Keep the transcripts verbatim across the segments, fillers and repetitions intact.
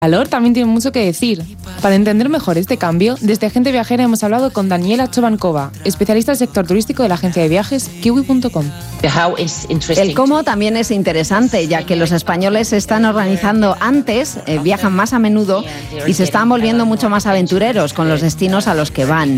Calor también tiene mucho que decir. Para entender mejor este cambio, desde Gente Viajera hemos hablado con Daniela Chobankova, especialista del sector turístico de la agencia de viajes kiwi punto com. El cómo también es interesante, ya que los españoles se están organizando antes, eh, viajan más a menudo y se están volviendo mucho más aventureros con los destinos a los que van.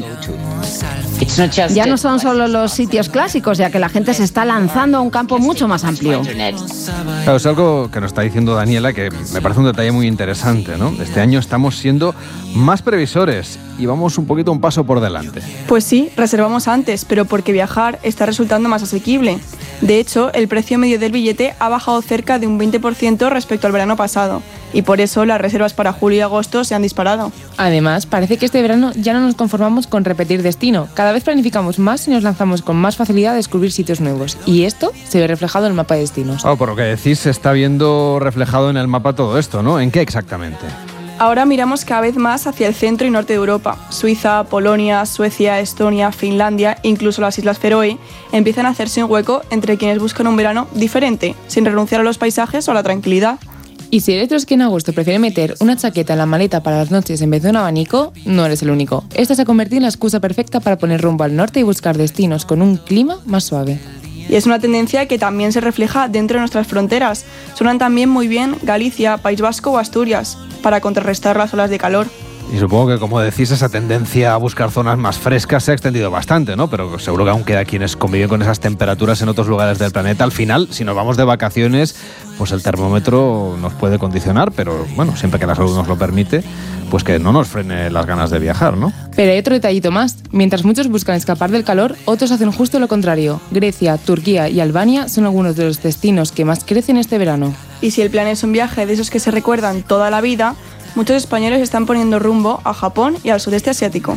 Ya no son solo los sitios clásicos, ya que la gente se está lanzando a un campo mucho más amplio. Claro, es algo que nos está diciendo Daniela que me parece un detalle muy interesante, ¿no? Este año estamos siendo más previsores y vamos un poquito un paso por delante. Pues sí, reservamos antes, pero porque viajar está resultando más asequible. De hecho, el precio medio del billete ha bajado cerca de un veinte por ciento respecto al verano pasado, y por eso las reservas para julio y agosto se han disparado. Además, parece que este verano ya no nos conformamos con repetir destino. Cada vez planificamos más y nos lanzamos con más facilidad a descubrir sitios nuevos. Y esto se ve reflejado en el mapa de destinos. Oh, por lo que decís, se está viendo reflejado en el mapa todo esto, ¿no? ¿En qué exactamente? Ahora miramos cada vez más hacia el centro y norte de Europa. Suiza, Polonia, Suecia, Estonia, Finlandia, incluso las Islas Feroe, empiezan a hacerse un hueco entre quienes buscan un verano diferente, sin renunciar a los paisajes o a la tranquilidad. Y si eres de los que en agosto prefiere meter una chaqueta en la maleta para las noches en vez de un abanico, no eres el único. Esta se ha convertido en la excusa perfecta para poner rumbo al norte y buscar destinos con un clima más suave. Y es una tendencia que también se refleja dentro de nuestras fronteras. Suenan también muy bien Galicia, País Vasco o Asturias, para contrarrestar las olas de calor. Y supongo que, como decís, esa tendencia a buscar zonas más frescas se ha extendido bastante, ¿no? Pero seguro que aún queda quienes conviven con esas temperaturas en otros lugares del planeta. Al final, si nos vamos de vacaciones, pues el termómetro nos puede condicionar, pero bueno, siempre que la salud nos lo permite, pues que no nos frene las ganas de viajar, ¿no? Pero hay otro detallito más. Mientras muchos buscan escapar del calor, otros hacen justo lo contrario. Grecia, Turquía y Albania son algunos de los destinos que más crecen este verano. Y si el plan es un viaje de esos que se recuerdan toda la vida, muchos españoles están poniendo rumbo a Japón y al sudeste asiático.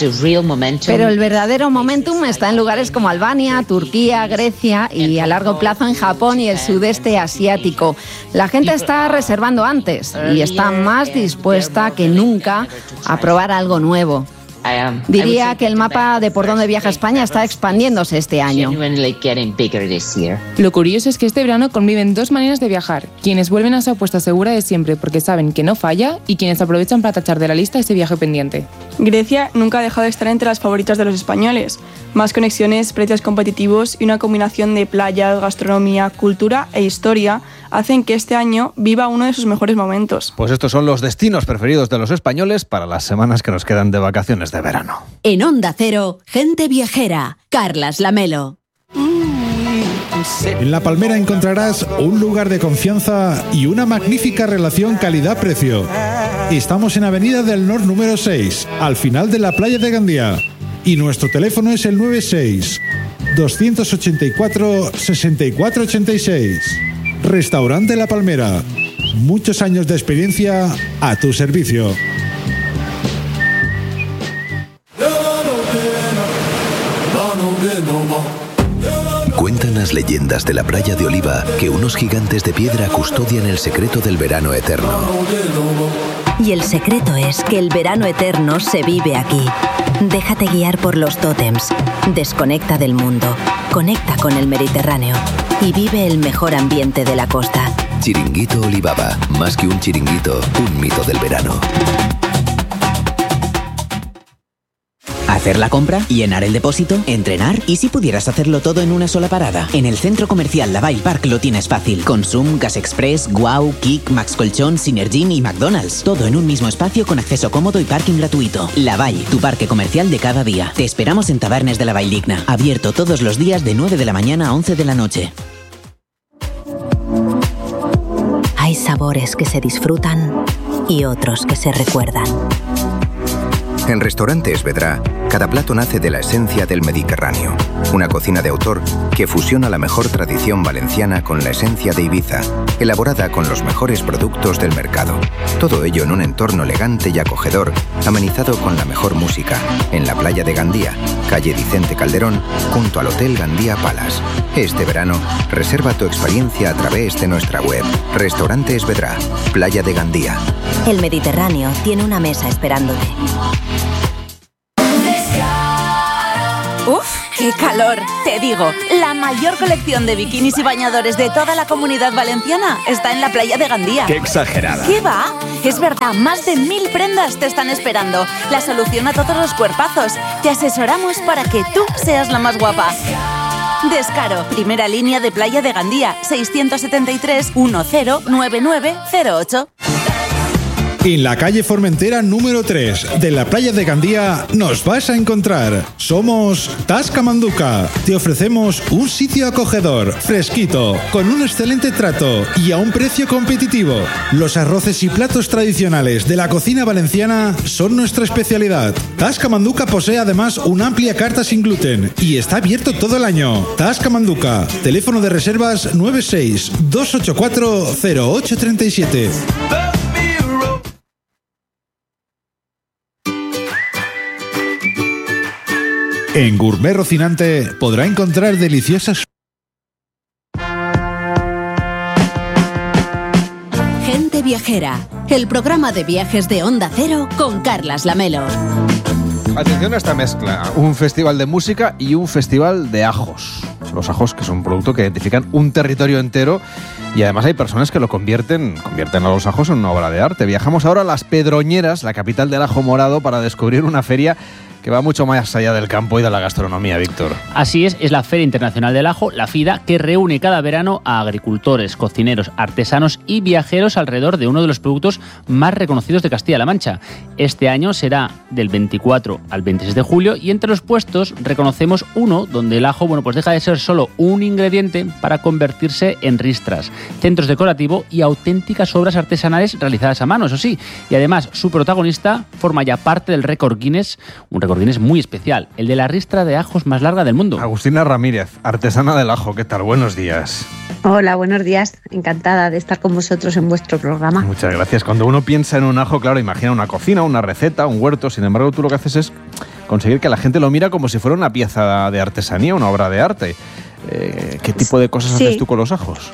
Pero el verdadero momentum está en lugares como Albania, Turquía, Grecia y a largo plazo en Japón y el sudeste asiático. La gente está reservando antes y está más dispuesta que nunca a probar algo nuevo. Diría que el mapa de por dónde viaja España está expandiéndose este año. Lo curioso es que este verano conviven dos maneras de viajar. Quienes vuelven a su apuesta segura de siempre porque saben que no falla y quienes aprovechan para tachar de la lista ese viaje pendiente. Grecia nunca ha dejado de estar entre las favoritas de los españoles. Más conexiones, precios competitivos y una combinación de playas, gastronomía, cultura e historia hacen que este año viva uno de sus mejores momentos. Pues estos son los destinos preferidos de los españoles para las semanas que nos quedan de vacaciones de verano. En Onda Cero, Gente Viajera, Carlas Lamelo. En La Palmera encontrarás un lugar de confianza y una magnífica relación calidad-precio. Estamos en Avenida del Nor número seis, al final de la playa de Gandía. Y nuestro teléfono es el noventa y seis, doscientos ochenta y cuatro, sesenta y cuatro ochenta y seis. Restaurante La Palmera. Muchos años de experiencia a tu servicio. Cuentan las leyendas de la playa de Oliva que unos gigantes de piedra custodian el secreto del verano eterno. Y el secreto es que el verano eterno se vive aquí. Déjate guiar por los tótems. Desconecta del mundo. Conecta con el Mediterráneo. Y vive el mejor ambiente de la costa. Chiringuito Olivaba. Más que un chiringuito, un mito del verano. Hacer la compra, llenar el depósito, entrenar y si pudieras hacerlo todo en una sola parada. En el centro comercial Lavalle Park lo tienes fácil. Consum, Gas Express, Guau, Kik, Max Colchón, Synergin y McDonald's. Todo en un mismo espacio con acceso cómodo y parking gratuito. Lavalle, tu parque comercial de cada día. Te esperamos en Tabernes de la Valldigna. Abierto todos los días de nueve de la mañana a once de la noche. Hay sabores que se disfrutan y otros que se recuerdan. En Restaurantes Vedrà, cada plato nace de la esencia del Mediterráneo. Una cocina de autor que fusiona la mejor tradición valenciana con la esencia de Ibiza, elaborada con los mejores productos del mercado. Todo ello en un entorno elegante y acogedor, amenizado con la mejor música, en la playa de Gandía, calle Vicente Calderón, junto al Hotel Gandía Palace. Este verano, reserva tu experiencia a través de nuestra web. Restaurantes Vedrà, Playa de Gandía. El Mediterráneo tiene una mesa esperándote. ¡Uf! ¡Qué calor! Te digo, la mayor colección de bikinis y bañadores de toda la Comunidad Valenciana está en la playa de Gandía. ¡Qué exagerada! ¿Qué va? Es verdad, más de mil prendas te están esperando. La solución a todos los cuerpazos. Te asesoramos para que tú seas la más guapa. Descaro, primera línea de Playa de Gandía, seiscientos setenta y tres, diez, noventa y nueve cero ocho. En la calle Formentera número tres de la Playa de Gandía nos vas a encontrar. Somos Tasca Manduca. Te ofrecemos un sitio acogedor, fresquito, con un excelente trato y a un precio competitivo. Los arroces y platos tradicionales de la cocina valenciana son nuestra especialidad. Tasca Manduca posee además una amplia carta sin gluten y está abierto todo el año. Tasca Manduca. Teléfono de reservas nueve seis dos ocho cuatro cero ocho tres siete. En Gourmet Rocinante podrá encontrar deliciosas... Gente Viajera, el programa de viajes de Onda Cero con Carlas Lamelo. Atención a esta mezcla, un festival de música y un festival de ajos. Los ajos, que son un producto que identifican un territorio entero, y además hay personas que lo convierten, convierten a los ajos en una obra de arte. Viajamos ahora a Las Pedroñeras, la capital del ajo morado, para descubrir una feria que va mucho más allá del campo y de la gastronomía, Víctor. Así es, es la Feria Internacional del Ajo, la FIDA, que reúne cada verano a agricultores, cocineros, artesanos y viajeros alrededor de uno de los productos más reconocidos de Castilla-La Mancha. Este año será del veinticuatro al veintiséis de julio y entre los puestos reconocemos uno donde el ajo, bueno, pues deja de ser solo un ingrediente para convertirse en ristras, centros decorativos y auténticas obras artesanales realizadas a mano, eso sí. Y además su protagonista forma ya parte del récord Guinness, un récord Guinness muy especial, el de la ristra de ajos más larga del mundo. Agustina Ramírez, artesana del ajo, ¿qué tal? Buenos días. Hola, buenos días. Encantada de estar con vosotros en vuestro programa. Muchas gracias. Cuando uno piensa en un ajo, claro, imagina una cocina, una receta, un huerto. Sin embargo, tú lo que haces es conseguir que la gente lo mira como si fuera una pieza de artesanía, una obra de arte. Eh, ¿Qué tipo de cosas sí. haces tú con los ajos?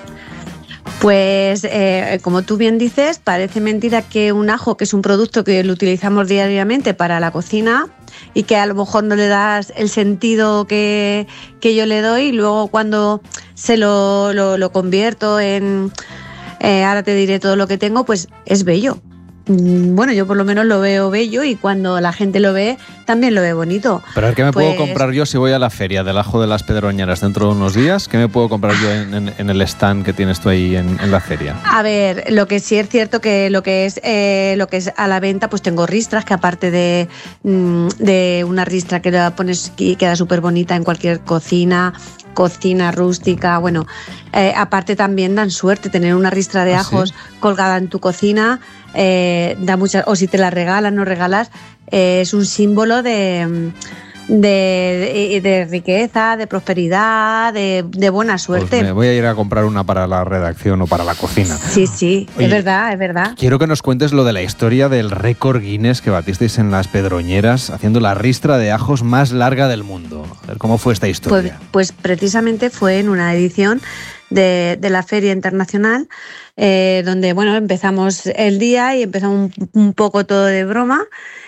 Pues, eh, como tú bien dices, parece mentira que un ajo, que es un producto que lo utilizamos diariamente para la cocina y que a lo mejor no le das el sentido que, que yo le doy, y luego cuando se lo, lo, lo convierto en, eh, ahora te diré todo lo que tengo, pues es bello. Bueno, yo por lo menos lo veo bello y cuando la gente lo ve, también lo ve bonito. Pero a ver, ¿qué me pues... puedo comprar yo si voy a la feria del ajo de Las Pedroñeras dentro de unos días? ¿Qué me puedo comprar yo en, en, en el stand que tienes tú ahí en, en la feria? A ver, lo que sí es cierto que lo que es eh, lo que es a la venta, pues tengo ristras, que aparte de, de una ristra que la pones y queda súper bonita en cualquier cocina, cocina rústica, bueno, eh, aparte también dan suerte tener una ristra de ajos ¿Ah, sí? colgada en tu cocina, eh, da muchas, o si te la regalan, no regalas, eh, es un símbolo de, de, de, de riqueza, de prosperidad, de, de buena suerte. Pues me voy a ir a comprar una para la redacción o para la cocina. Sí, sí, Oye, es verdad, es verdad. Quiero que nos cuentes lo de la historia del récord Guinness que batisteis en Las Pedroñeras haciendo la ristra de ajos más larga del mundo. A ver, ¿cómo fue esta historia? Pues, pues precisamente fue en una edición de, de la Feria Internacional, eh, donde bueno, empezamos el día y empezamos un, un poco todo de broma.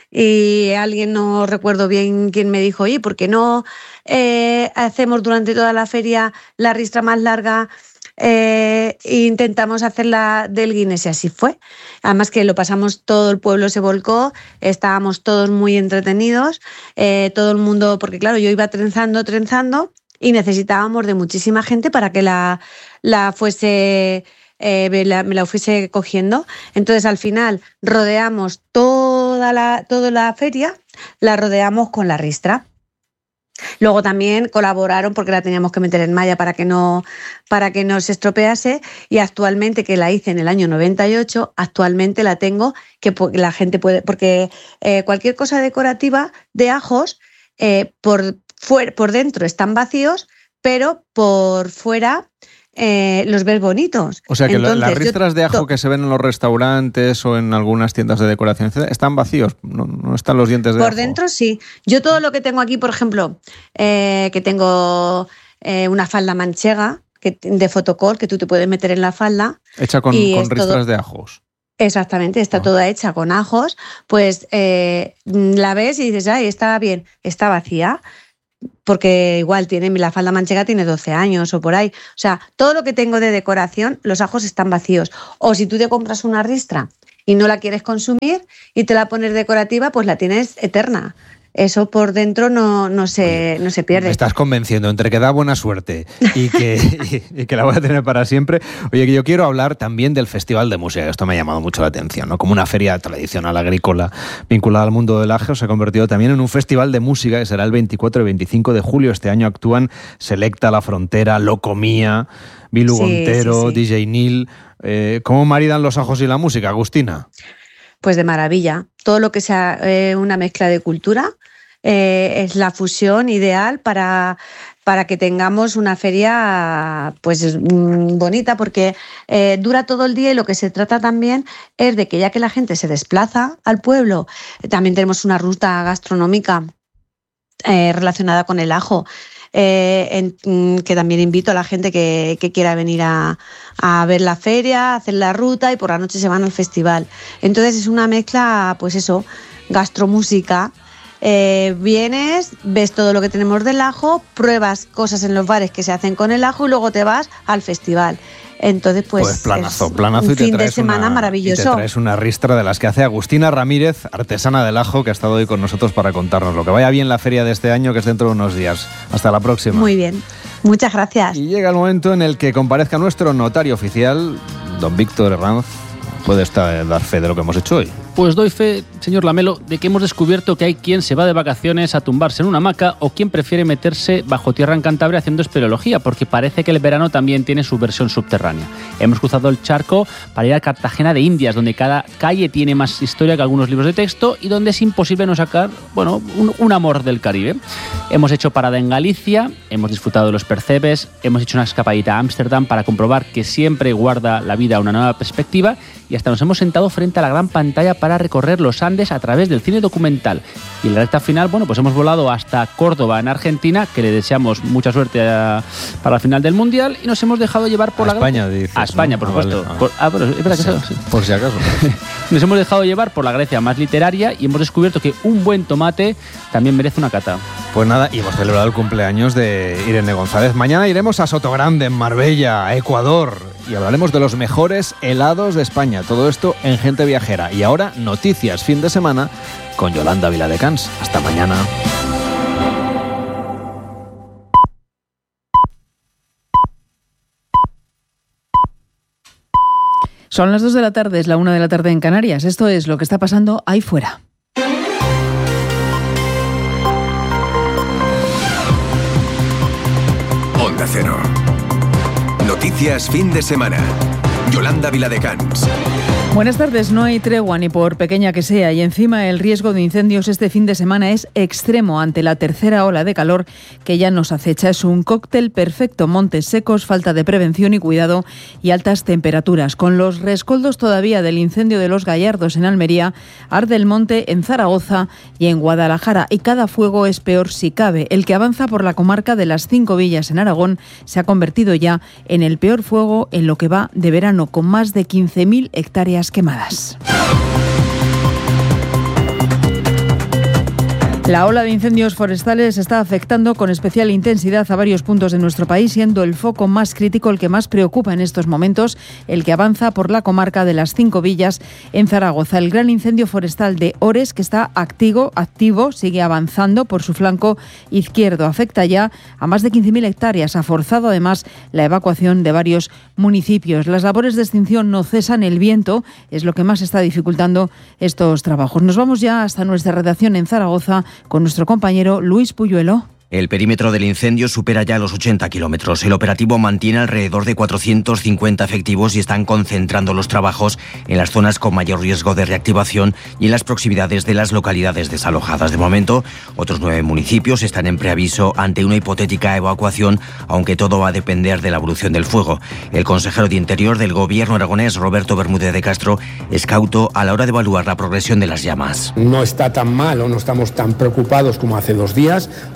Y alguien, no recuerdo bien quién, me dijo, oye, ¿por qué no eh, hacemos durante toda la feria la ristra más larga eh, e intentamos hacerla del Guinness? Y así fue. Además que lo pasamos, todo el pueblo se volcó, estábamos todos muy entretenidos, eh, todo el mundo, porque claro, yo iba trenzando, trenzando y necesitábamos de muchísima gente para que la, la fuese... Eh, me, la, me la fuese cogiendo. Entonces al final rodeamos toda la, toda la feria, la rodeamos con la ristra. Luego también colaboraron porque la teníamos que meter en malla para que no, para que no se estropease, y actualmente, que la hice en el año noventa y ocho, actualmente la tengo, que la gente puede, porque eh, cualquier cosa decorativa de ajos eh, por, fuera, por dentro están vacíos, pero por fuera Eh, los ves bonitos. O sea que Entonces, las ristras yo, de ajo que se ven en los restaurantes o en algunas tiendas de decoración están vacíos, no, no están los dientes de por ajo. Por dentro sí. Yo todo lo que tengo aquí, por ejemplo, eh, que tengo eh, una falda manchega que, de fotocol que tú te puedes meter en la falda. Hecha con, con ristras todo, de ajos. Exactamente, está oh. toda hecha con ajos, pues eh, la ves y dices, ay, está bien, está vacía. Porque igual tiene, la falda manchega tiene doce años o por ahí. O sea, todo lo que tengo de decoración, los ajos están vacíos. O si tú te compras una ristra y no la quieres consumir y te la pones decorativa, pues la tienes eterna. Eso por dentro no, no, se, no se pierde. Me estás convenciendo entre que da buena suerte y que, y, y que la voy a tener para siempre. Oye, que yo quiero hablar también del Festival de Música. Esto me ha llamado mucho la atención, ¿no? Como una feria tradicional agrícola vinculada al mundo del agro, se ha convertido también en un festival de música que será el veinticuatro y veinticinco de julio. Este año actúan Selecta La Frontera, Locomía, Bilu Sí, Gontero, sí, sí. D J Neil. Eh, ¿Cómo maridan los ajos y la música, Agustina? Pues de maravilla. Todo lo que sea eh, una mezcla de cultura eh, es la fusión ideal para, para que tengamos una feria pues mm, bonita, porque eh, dura todo el día y lo que se trata también es de que ya que la gente se desplaza al pueblo, eh, también tenemos una ruta gastronómica eh, relacionada con el ajo. Eh, en, que también invito a la gente que, que quiera venir a, a ver la feria, hacer la ruta y por la noche se van al festival. Entonces es una mezcla, pues eso, gastromúsica. Eh, vienes, ves todo lo que tenemos del ajo, pruebas cosas en los bares que se hacen con el ajo y luego te vas al festival. Entonces, pues, Pues planazo, es planazo un y te fin de traes semana una, maravilloso. Y te traes una ristra de las que hace Agustina Ramírez, artesana del ajo, que ha estado hoy con nosotros para contarnos lo que vaya bien la feria de este año, que es dentro de unos días. Hasta la próxima. Muy bien, muchas gracias. Y llega el momento en el que comparezca nuestro notario oficial, don Víctor Herranz. Puede estar, dar fe de lo que hemos hecho hoy. Pues doy fe, señor Lamelo, de que hemos descubierto que hay quien se va de vacaciones a tumbarse en una hamaca o quien prefiere meterse bajo tierra en Cantabria haciendo espeleología, porque parece que el verano también tiene su versión subterránea. Hemos cruzado el charco para ir a Cartagena de Indias, donde cada calle tiene más historia que algunos libros de texto y donde es imposible no sacar, bueno, un, un amor del Caribe. Hemos hecho parada en Galicia, hemos disfrutado de los percebes, hemos hecho una escapadita a Ámsterdam para comprobar que siempre guarda la vida una nueva perspectiva y hasta nos hemos sentado frente a la gran pantalla para recorrer los Andes a través del cine documental. Y en la recta final, bueno, pues hemos volado hasta Córdoba, en Argentina, que le deseamos mucha suerte a, para la final del Mundial, y nos hemos dejado llevar por a la... España, dices, A España, ¿no? por Ah, supuesto. vale, ah. Por, ah, pero es verdad que Sí, eso- sí. por si acaso. Nos hemos dejado llevar por la Grecia más literaria y hemos descubierto que un buen tomate también merece una cata. Pues nada, y hemos celebrado el cumpleaños de Irene González. Mañana iremos a Sotogrande, en Marbella, a Ecuador, y hablaremos de los mejores helados de España. Todo esto en Gente Viajera. Y ahora, noticias fin de semana con Yolanda Viladecans. Hasta mañana. Son las dos de la tarde, es la una de la tarde en Canarias. Esto es lo que está pasando ahí fuera. Onda Cero. Noticias fin de semana. Yolanda Viladecans. Buenas tardes. No hay tregua ni por pequeña que sea y encima el riesgo de incendios este fin de semana es extremo ante la tercera ola de calor que ya nos acecha. Es un cóctel perfecto: montes secos, falta de prevención y cuidado y altas temperaturas. Con los rescoldos todavía del incendio de Los Gallardos en Almería, arde el monte en Zaragoza y en Guadalajara, y cada fuego es peor si cabe. El que avanza por la comarca de las Cinco Villas en Aragón se ha convertido ya en el peor fuego en lo que va de verano, con más de quince mil hectáreas quemadas. La ola de incendios forestales está afectando con especial intensidad a varios puntos de nuestro país, siendo el foco más crítico, el que más preocupa en estos momentos, el que avanza por la comarca de las Cinco Villas en Zaragoza. El gran incendio forestal de Ores, que está activo, activo, sigue avanzando por su flanco izquierdo. Afecta ya a más de quince mil hectáreas. Ha forzado además la evacuación de varios municipios. Las labores de extinción no cesan, el viento es lo que más está dificultando estos trabajos. Nos vamos ya hasta nuestra redacción en Zaragoza con nuestro compañero Luis Puyuelo. El perímetro del incendio supera ya los ochenta kilómetros. El operativo mantiene alrededor de cuatrocientos cincuenta efectivos y están concentrando los trabajos en las zonas con mayor riesgo de reactivación y en las proximidades de las localidades desalojadas. De momento, otros nueve municipios están en preaviso ante una hipotética evacuación, aunque todo va a depender de la evolución del fuego. El consejero de Interior del Gobierno aragonés, Roberto Bermúdez de Castro, es cauto a la hora de evaluar la progresión de las llamas. No está tan mal o no estamos tan preocupados como hace dos días, aún es verdad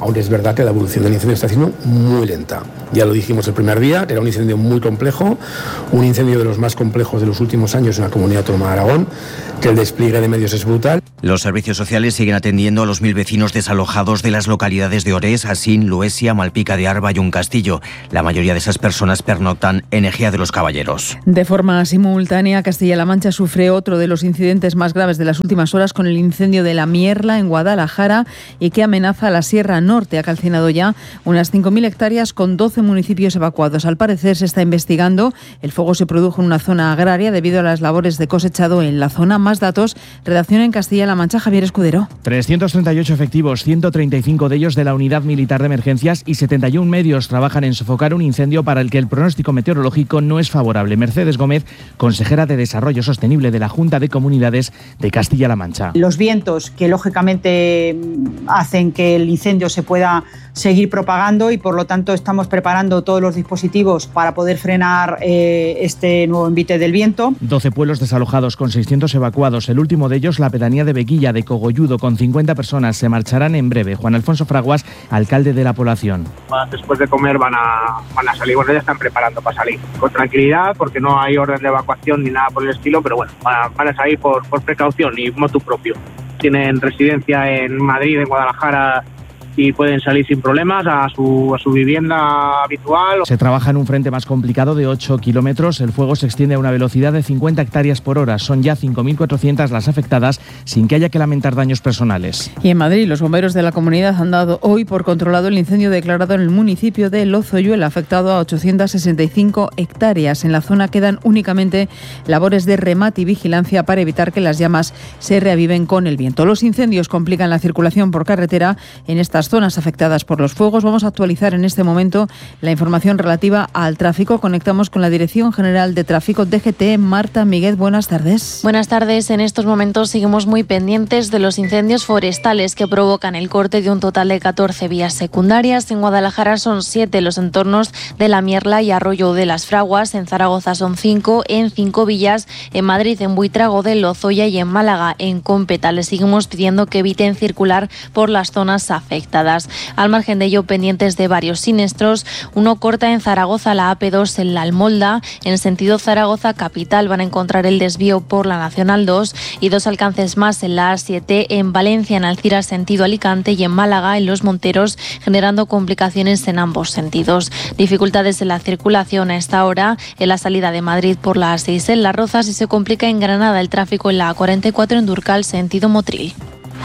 verdad que la evolución del incendio está siendo muy lenta. Ya lo dijimos el primer día, que era un incendio muy complejo, un incendio de los más complejos de los últimos años en la Comunidad Autónoma de Aragón, que el despliegue de medios es brutal. Los servicios sociales siguen atendiendo a los mil vecinos desalojados de las localidades de Orés, Asín, Luesia, Malpica de Arba y Un Castillo. La mayoría de esas personas pernoctan en Ejea de los Caballeros. De forma simultánea, Castilla-La Mancha sufre otro de los incidentes más graves de las últimas horas con el incendio de La Mierla en Guadalajara y que amenaza a la Sierra Norte. Ha calcinado ya unas cinco mil hectáreas con doce municipios evacuados. Al parecer se está investigando. El fuego se produjo en una zona agraria debido a las labores de cosechado en la zona. Más datos, redacción en Castilla-La Mancha, Javier Escudero. trescientos treinta y ocho efectivos, ciento treinta y cinco de ellos de la Unidad Militar de Emergencias y setenta y uno medios trabajan en sofocar un incendio para el que el pronóstico meteorológico no es favorable. Mercedes Gómez, consejera de Desarrollo Sostenible de la Junta de Comunidades de Castilla-La Mancha. Los vientos que lógicamente hacen que el incendio se pueda seguir propagando y por lo tanto estamos preparando todos los dispositivos para poder frenar eh, este nuevo envite del viento. doce pueblos desalojados con seiscientos evacuados. El último de ellos, la pedanía de Beguilla de Cogolludo, con cincuenta personas. Se marcharán en breve. Juan Alfonso Fraguas, alcalde de la población. Después de comer van a, van a salir. Bueno, ya están preparando para salir. Con tranquilidad, porque no hay orden de evacuación ni nada por el estilo, pero bueno, van a salir por, por precaución y motu propio. Tienen residencia en Madrid, en Guadalajara, y pueden salir sin problemas a su, a su vivienda habitual. Se trabaja en un frente más complicado de ocho kilómetros. El fuego se extiende a una velocidad de cincuenta hectáreas por hora. Son ya cinco mil cuatrocientas las afectadas, sin que haya que lamentar daños personales. Y en Madrid, los bomberos de la comunidad han dado hoy por controlado el incendio declarado en el municipio de Lozoyuela, afectado a ochocientas sesenta y cinco hectáreas. En la zona quedan únicamente labores de remate y vigilancia para evitar que las llamas se reaviven con el viento. Los incendios complican la circulación por carretera en estas zonas afectadas por los fuegos. Vamos a actualizar en este momento la información relativa al tráfico. Conectamos con la Dirección General de Tráfico D G T. Marta Miguel, buenas tardes. Buenas tardes. En estos momentos seguimos muy pendientes de los incendios forestales que provocan el corte de un total de catorce vías secundarias. En Guadalajara son siete los entornos de La Mierla y Arroyo de las Fraguas. En Zaragoza son cinco, en cinco villas. En Madrid, en Buitrago de Lozoya y en Málaga, en Cómpeta. Les seguimos pidiendo que eviten circular por las zonas afectadas. Al margen de ello, pendientes de varios siniestros. Uno corta en Zaragoza la A P dos en La Almolda. En sentido Zaragoza capital van a encontrar el desvío por la Nacional dos y dos alcances más en la A siete en Valencia, en Alcira sentido Alicante y en Málaga, en Los Monteros, generando complicaciones en ambos sentidos. Dificultades en la circulación a esta hora en la salida de Madrid por la A seis en Las Rozas y se complica en Granada el tráfico en la A cuarenta y cuatro en Durcal sentido Motril.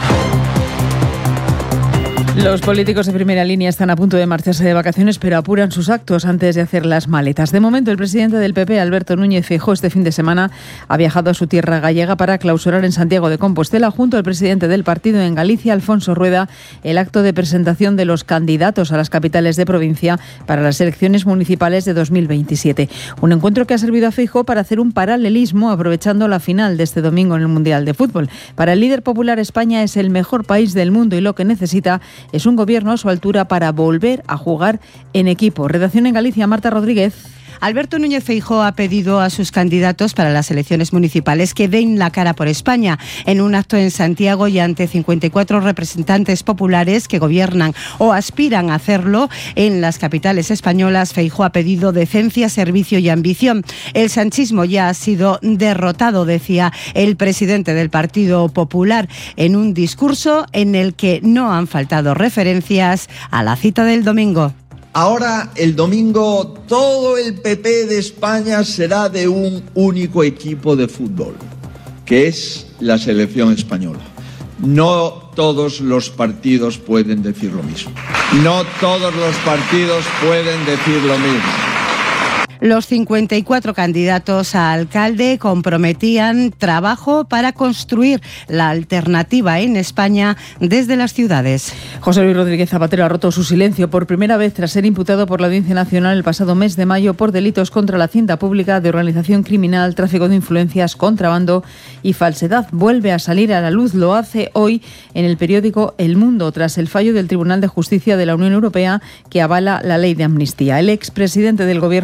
Los políticos de primera línea están a punto de marcharse de vacaciones, pero apuran sus actos antes de hacer las maletas. De momento, el presidente del P P, Alberto Núñez Feijóo, este fin de semana ha viajado a su tierra gallega para clausurar en Santiago de Compostela, junto al presidente del partido en Galicia, Alfonso Rueda, el acto de presentación de los candidatos a las capitales de provincia para las elecciones municipales de dos mil veintisiete. Un encuentro que ha servido a Feijóo para hacer un paralelismo, aprovechando la final de este domingo en el Mundial de Fútbol. Para el líder popular, España es el mejor país del mundo y lo que necesita es un gobierno a su altura para volver a jugar en equipo. Redacción en Galicia, Marta Rodríguez. Alberto Núñez Feijóo ha pedido a sus candidatos para las elecciones municipales que den la cara por España en un acto en Santiago y ante cincuenta y cuatro representantes populares que gobiernan o aspiran a hacerlo en las capitales españolas. Feijóo ha pedido decencia, servicio y ambición. El sanchismo ya ha sido derrotado, decía el presidente del Partido Popular en un discurso en el que no han faltado referencias a la cita del domingo. Ahora, el domingo, todo el P P de España será de un único equipo de fútbol, que es la selección española. No todos los partidos pueden decir lo mismo. No todos los partidos pueden decir lo mismo. Los cincuenta y cuatro candidatos a alcalde comprometían trabajo para construir la alternativa en España desde las ciudades. José Luis Rodríguez Zapatero ha roto su silencio por primera vez tras ser imputado por la Audiencia Nacional el pasado mes de mayo por delitos contra la hacienda pública, de organización criminal, tráfico de influencias, contrabando y falsedad. Vuelve a salir a la luz, lo hace hoy en el periódico El Mundo, tras el fallo del Tribunal de Justicia de la Unión Europea que avala la ley de amnistía. El expresidente del Gobierno considera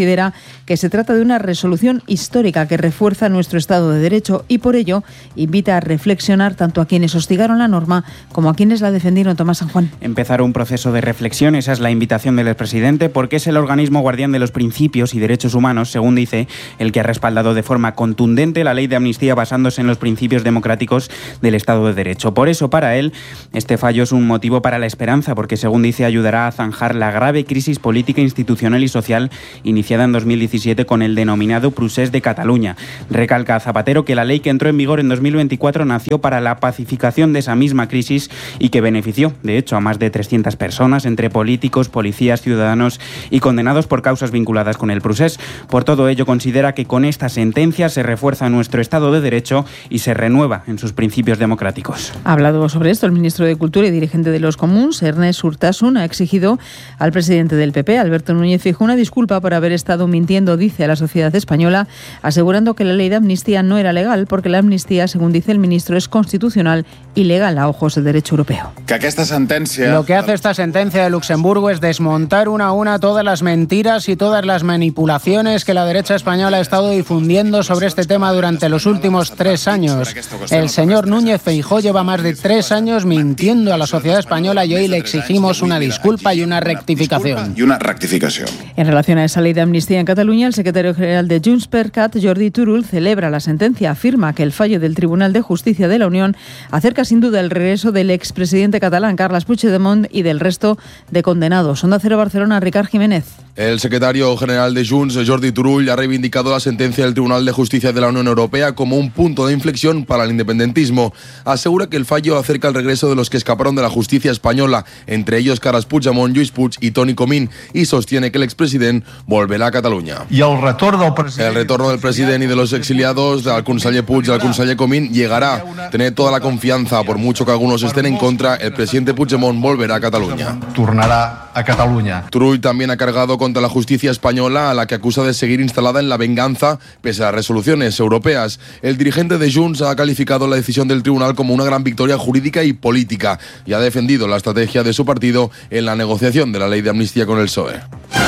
considera que se trata de una resolución histórica que refuerza nuestro Estado de Derecho y por ello invita a reflexionar tanto a quienes hostigaron la norma como a quienes la defendieron. Tomás San Juan. Empezar un proceso de reflexión, esa es la invitación del expresidente, porque es el organismo guardián de los principios y derechos humanos, según dice, el que ha respaldado de forma contundente la ley de amnistía basándose en los principios democráticos del Estado de Derecho. Por eso, para él, este fallo es un motivo para la esperanza, porque según dice, ayudará a zanjar la grave crisis política, institucional y social iniciada en dos mil diecisiete con el denominado Procés de Cataluña. Recalca Zapatero que la ley que entró en vigor en dos mil veinticuatro nació para la pacificación de esa misma crisis y que benefició, de hecho, a más de trescientas personas, entre políticos, policías, ciudadanos y condenados por causas vinculadas con el Procés. Por todo ello, considera que con esta sentencia se refuerza nuestro Estado de Derecho y se renueva en sus principios democráticos. Ha hablado sobre esto el ministro de Cultura y dirigente de los Comuns, Ernest Urtasun, ha exigido al presidente del P P, Alberto Núñez Feijóo, una disculpa por haber estado mintiendo, dice, a la sociedad española, asegurando que la ley de amnistía no era legal porque la amnistía, según dice el ministro, es constitucional y legal a ojos del derecho europeo. Que esta sentencia... Lo que hace esta sentencia de Luxemburgo es desmontar una a una todas las mentiras y todas las manipulaciones que la derecha española ha estado difundiendo sobre este tema durante los últimos tres años. El señor Núñez Feijóo lleva más de tres años mintiendo a la sociedad española y hoy le exigimos una disculpa y una rectificación. Y una rectificación. En relación a esa ley de amnistía en Cataluña, el secretario general de Junts per Cat, Jordi Turull, celebra la sentencia. Afirma que el fallo del Tribunal de Justicia de la Unión acerca sin duda el regreso del expresidente catalán Carles Puigdemont y del resto de condenados. Onda Cero Barcelona, Ricard Jiménez. El secretario general de Junts, Jordi Turull, ha reivindicado la sentencia del Tribunal de Justicia de la Unión Europea como un punto de inflexión para el independentismo. Asegura que el fallo acerca el regreso de los que escaparon de la justicia española, entre ellos Carles Puigdemont, Lluís Puig y Toni Comín, y sostiene que el expresidente volverá a Cataluña. Y el retorno del presidente... El retorno del presidente y de los exiliados, del conseller Puig y del conseller Comín, llegará. Tener toda la confianza, por mucho que algunos estén en contra, el presidente Puigdemont volverá a Cataluña. Tornará a Cataluña. Turull también ha cargado contra la justicia española, a la que acusa de seguir instalada en la venganza pese a las resoluciones europeas. El dirigente de Junts ha calificado la decisión del tribunal como una gran victoria jurídica y política y ha defendido la estrategia de su partido en la negociación de la ley de amnistía con el P S O E.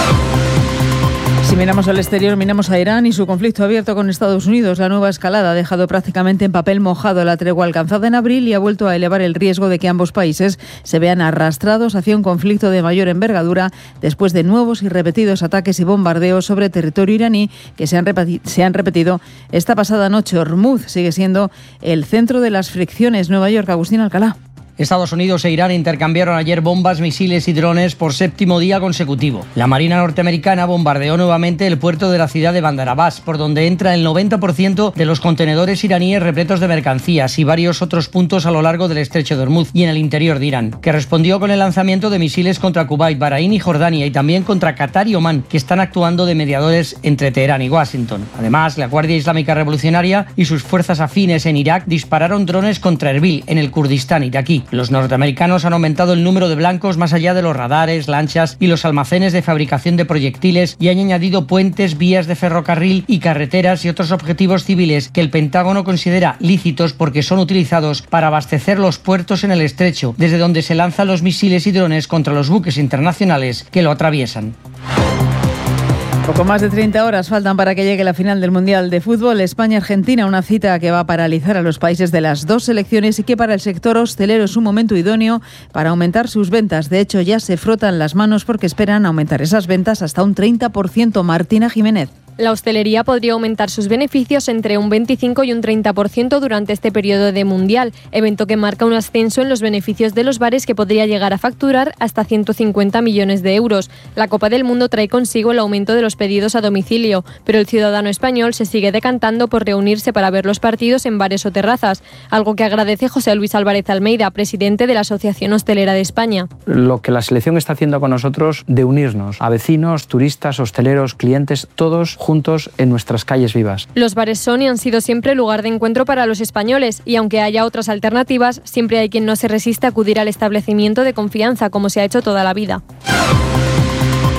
Si miramos al exterior, miramos a Irán y su conflicto abierto con Estados Unidos. La nueva escalada ha dejado prácticamente en papel mojado la tregua alcanzada en abril y ha vuelto a elevar el riesgo de que ambos países se vean arrastrados hacia un conflicto de mayor envergadura después de nuevos y repetidos ataques y bombardeos sobre territorio iraní que se han, repeti- se han repetido esta pasada noche. Hormuz sigue siendo el centro de las fricciones. Nueva York, Agustín Alcalá. Estados Unidos e Irán intercambiaron ayer bombas, misiles y drones por séptimo día consecutivo. La Marina norteamericana bombardeó nuevamente el puerto de la ciudad de Bandar Abbas, por donde entra el noventa por ciento de los contenedores iraníes repletos de mercancías y varios otros puntos a lo largo del estrecho de Hormuz y en el interior de Irán, que respondió con el lanzamiento de misiles contra Kuwait, Bahrein y Jordania y también contra Qatar y Omán, que están actuando de mediadores entre Teherán y Washington. Además, la Guardia Islámica Revolucionaria y sus fuerzas afines en Irak dispararon drones contra Erbil, en el Kurdistán iraquí. Los norteamericanos han aumentado el número de blancos más allá de los radares, lanchas y los almacenes de fabricación de proyectiles y han añadido puentes, vías de ferrocarril y carreteras y otros objetivos civiles que el Pentágono considera lícitos porque son utilizados para abastecer los puertos en el estrecho, desde donde se lanzan los misiles y drones contra los buques internacionales que lo atraviesan. Poco más de treinta horas faltan para que llegue la final del Mundial de Fútbol España-Argentina, una cita que va a paralizar a los países de las dos selecciones y que para el sector hostelero es un momento idóneo para aumentar sus ventas. De hecho, ya se frotan las manos porque esperan aumentar esas ventas hasta un treinta por ciento. Martina Jiménez. La hostelería podría aumentar sus beneficios entre un veinticinco y un treinta por ciento durante este periodo de Mundial, evento que marca un ascenso en los beneficios de los bares que podría llegar a facturar hasta ciento cincuenta millones de euros. La Copa del Mundo trae consigo el aumento de los pedidos a domicilio, pero el ciudadano español se sigue decantando por reunirse para ver los partidos en bares o terrazas, algo que agradece José Luis Álvarez Almeida, presidente de la Asociación Hostelera de España. Lo que la selección está haciendo con nosotros de unirnos a vecinos, turistas, hosteleros, clientes, todos juntos en nuestras calles vivas. Los bares son y han sido siempre lugar de encuentro para los españoles y aunque haya otras alternativas, siempre hay quien no se resiste a acudir al establecimiento de confianza como se ha hecho toda la vida.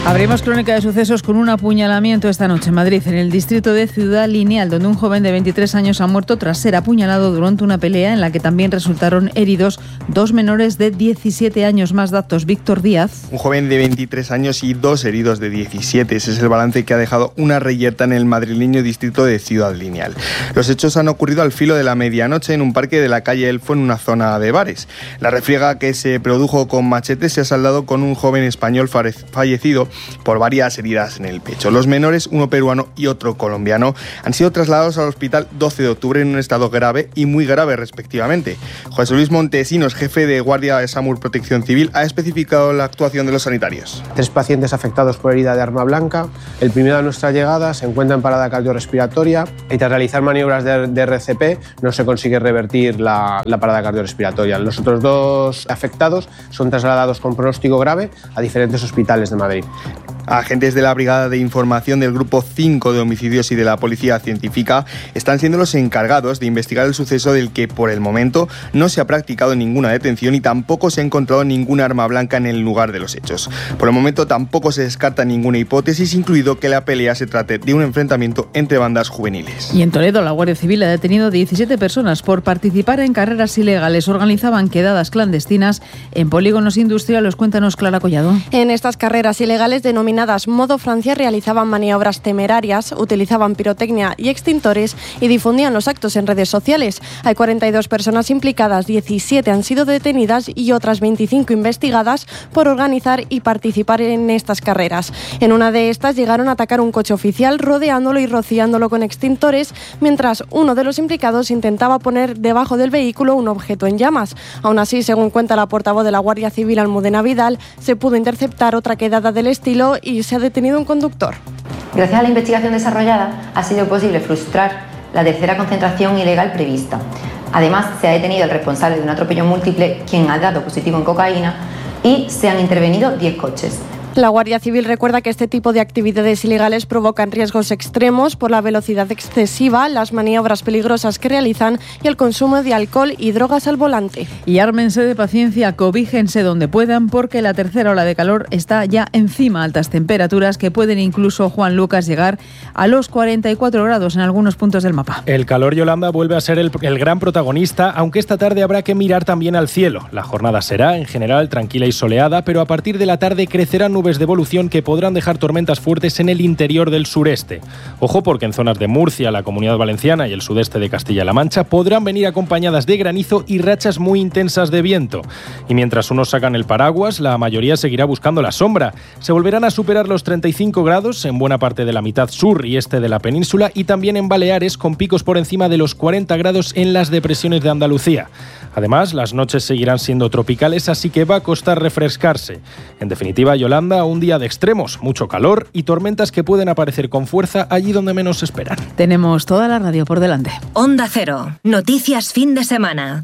Abrimos crónica de sucesos con un apuñalamiento esta noche en Madrid, en el distrito de Ciudad Lineal, donde un joven de veintitrés años ha muerto tras ser apuñalado durante una pelea en la que también resultaron heridos dos menores de diecisiete años. Más datos, Víctor Díaz. Un joven de veintitrés años y dos heridos de diecisiete. Ese es el balance que ha dejado una reyerta en el madrileño distrito de Ciudad Lineal. Los hechos han ocurrido al filo de la medianoche en un parque de la calle Elfo, en una zona de bares. La refriega que se produjo con machete se ha saldado con un joven español fallecido por varias heridas en el pecho. Los menores, uno peruano y otro colombiano, han sido trasladados al hospital doce de octubre en un estado grave y muy grave respectivamente. José Luis Montesinos, jefe de Guardia de SAMUR Protección Civil, ha especificado la actuación de los sanitarios. Tres pacientes afectados por herida de arma blanca. El primero de nuestra llegada se encuentra en parada cardiorrespiratoria y tras realizar maniobras de, de R C P no se consigue revertir la, la parada cardiorrespiratoria. Los otros dos afectados son trasladados con pronóstico grave a diferentes hospitales de Madrid. Agentes de la Brigada de Información del Grupo cinco de Homicidios y de la Policía Científica están siendo los encargados de investigar el suceso del que, por el momento, no se ha practicado ninguna detención y tampoco se ha encontrado ninguna arma blanca en el lugar de los hechos. Por el momento tampoco se descarta ninguna hipótesis, incluido que la pelea se trate de un enfrentamiento entre bandas juveniles. Y en Toledo, la Guardia Civil ha detenido diecisiete personas por participar en carreras ilegales. Organizaban quedadas clandestinas en polígonos industriales. Cuéntanos, Clara Collado. En estas carreras ilegales denominadas Modo Francia realizaban maniobras temerarias, utilizaban pirotecnia y extintores y difundían los actos en redes sociales. Hay cuarenta y dos personas implicadas, diecisiete han sido detenidas y otras veinticinco investigadas por organizar y participar en estas carreras. En una de estas llegaron a atacar un coche oficial rodeándolo y rociándolo con extintores, mientras uno de los implicados intentaba poner debajo del vehículo un objeto en llamas. Aún así, según cuenta la portavoz de la Guardia Civil, Almudena Vidal, se pudo interceptar otra quedada del estilo y se ha detenido un conductor. Gracias a la investigación desarrollada ha sido posible frustrar la tercera concentración ilegal prevista. Además, se ha detenido al responsable de un atropello múltiple, quien ha dado positivo en cocaína, y se han intervenido diez coches. La Guardia Civil recuerda que este tipo de actividades ilegales provocan riesgos extremos por la velocidad excesiva, las maniobras peligrosas que realizan y el consumo de alcohol y drogas al volante. Y ármense de paciencia, cobíjense donde puedan, porque la tercera ola de calor está ya encima. Altas temperaturas que pueden incluso, Juan Lucas, llegar a los cuarenta y cuatro grados en algunos puntos del mapa. El calor, Yolanda, vuelve a ser el, el gran protagonista, aunque esta tarde habrá que mirar también al cielo. La jornada será, en general, tranquila y soleada, pero a partir de la tarde crecerán nubes de evolución que podrán dejar tormentas fuertes en el interior del sureste. Ojo, porque en zonas de Murcia, la Comunidad Valenciana y el sudeste de Castilla-La Mancha podrán venir acompañadas de granizo y rachas muy intensas de viento. Y mientras unos sacan el paraguas, la mayoría seguirá buscando la sombra. Se volverán a superar los treinta y cinco grados en buena parte de la mitad sur y este de la península y también en Baleares, con picos por encima de los cuarenta grados en las depresiones de Andalucía. Además, las noches seguirán siendo tropicales, así que va a costar refrescarse. En definitiva, Yolanda, un día de extremos, mucho calor y tormentas que pueden aparecer con fuerza allí donde menos se esperan. Tenemos toda la radio por delante. Onda Cero, noticias fin de semana.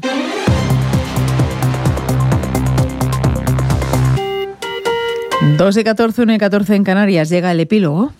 dos y catorce, una y catorce en Canarias, llega el epílogo.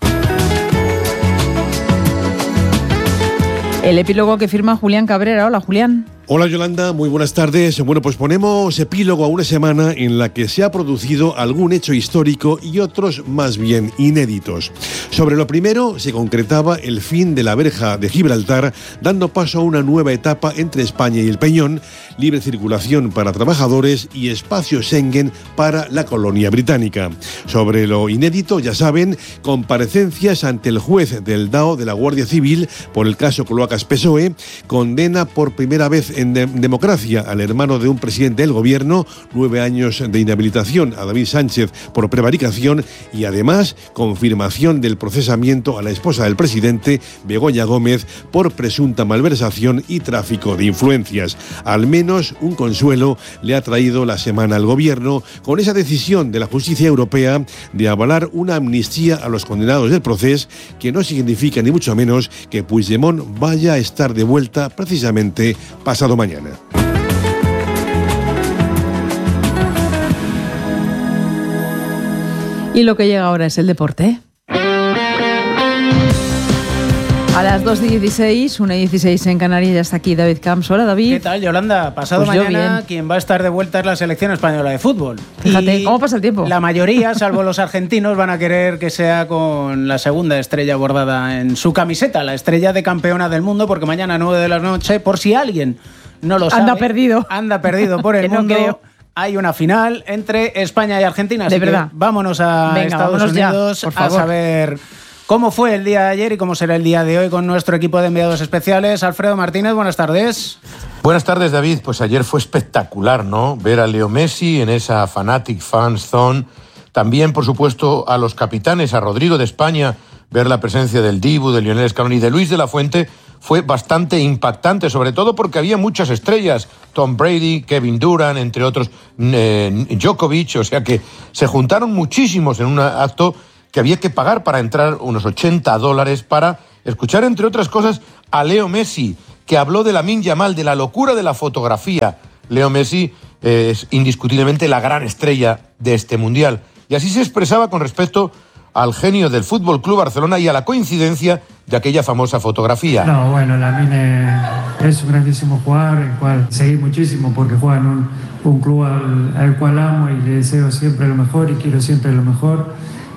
El epílogo que firma Julián Cabrera. Hola, Julián. Hola Yolanda, muy buenas tardes. Bueno, pues ponemos epílogo a una semana en la que se ha producido algún hecho histórico y otros más bien inéditos. Sobre lo primero, se concretaba el fin de la verja de Gibraltar, dando paso a una nueva etapa entre España y el Peñón, libre circulación para trabajadores y espacio Schengen para la colonia británica. Sobre lo inédito, ya saben, comparecencias ante el juez del D A O de la Guardia Civil por el caso Cloacas P S O E, condena por primera vez en de- democracia al hermano de un presidente del gobierno, nueve años de inhabilitación a David Sánchez por prevaricación y además confirmación del procesamiento a la esposa del presidente, Begoña Gómez, por presunta malversación y tráfico de influencias. Al menos un consuelo le ha traído la semana al gobierno con esa decisión de la justicia europea de avalar una amnistía a los condenados del proceso, que no significa ni mucho menos que Puigdemont vaya a estar de vuelta precisamente pasado mañana. Y lo que llega ahora es el deporte. A las dos y dieciséis, una y dieciséis en Canarias, ya está aquí David Camps. Hola, David. ¿Qué tal, Yolanda? Pasado Pues yo mañana, bien. quien va a estar de vuelta es la selección española de fútbol. Fíjate, Y ¿cómo pasa el tiempo? La mayoría, salvo los argentinos, van a querer que sea con la segunda estrella bordada en su camiseta, la estrella de campeona del mundo, porque mañana a nueve de la noche, por si alguien no lo sabe... Anda perdido. Anda perdido por el Que no mundo. creo. Hay una final entre España y Argentina. De así que verdad. vámonos a Venga, Estados vámonos ya, Unidos por a favor. saber... ¿Cómo fue el día de ayer y cómo será el día de hoy con nuestro equipo de enviados especiales? Alfredo Martínez, buenas tardes. Buenas tardes, David. Pues ayer fue espectacular, ¿no? Ver a Leo Messi en esa Fanatic Fans Zone. También, por supuesto, a los capitanes, a Rodrigo de España, ver la presencia del Dibu, de Lionel Scaloni y de Luis de la Fuente fue bastante impactante, sobre todo porque había muchas estrellas. Tom Brady, Kevin Durant, entre otros, eh, Djokovic, o sea que se juntaron muchísimos en un acto que había que pagar para entrar unos ochenta dólares para escuchar, entre otras cosas, a Leo Messi, que habló de Lamine Yamal, de la locura de la fotografía. Leo Messi eh, es indiscutiblemente la gran estrella de este Mundial. Y así se expresaba con respecto al genio del Fútbol Club Barcelona y a la coincidencia de aquella famosa fotografía. No, bueno, Lamine es un grandísimo jugador, el cual seguí muchísimo porque juega en un, un club al, al cual amo y le deseo siempre lo mejor y quiero siempre lo mejor.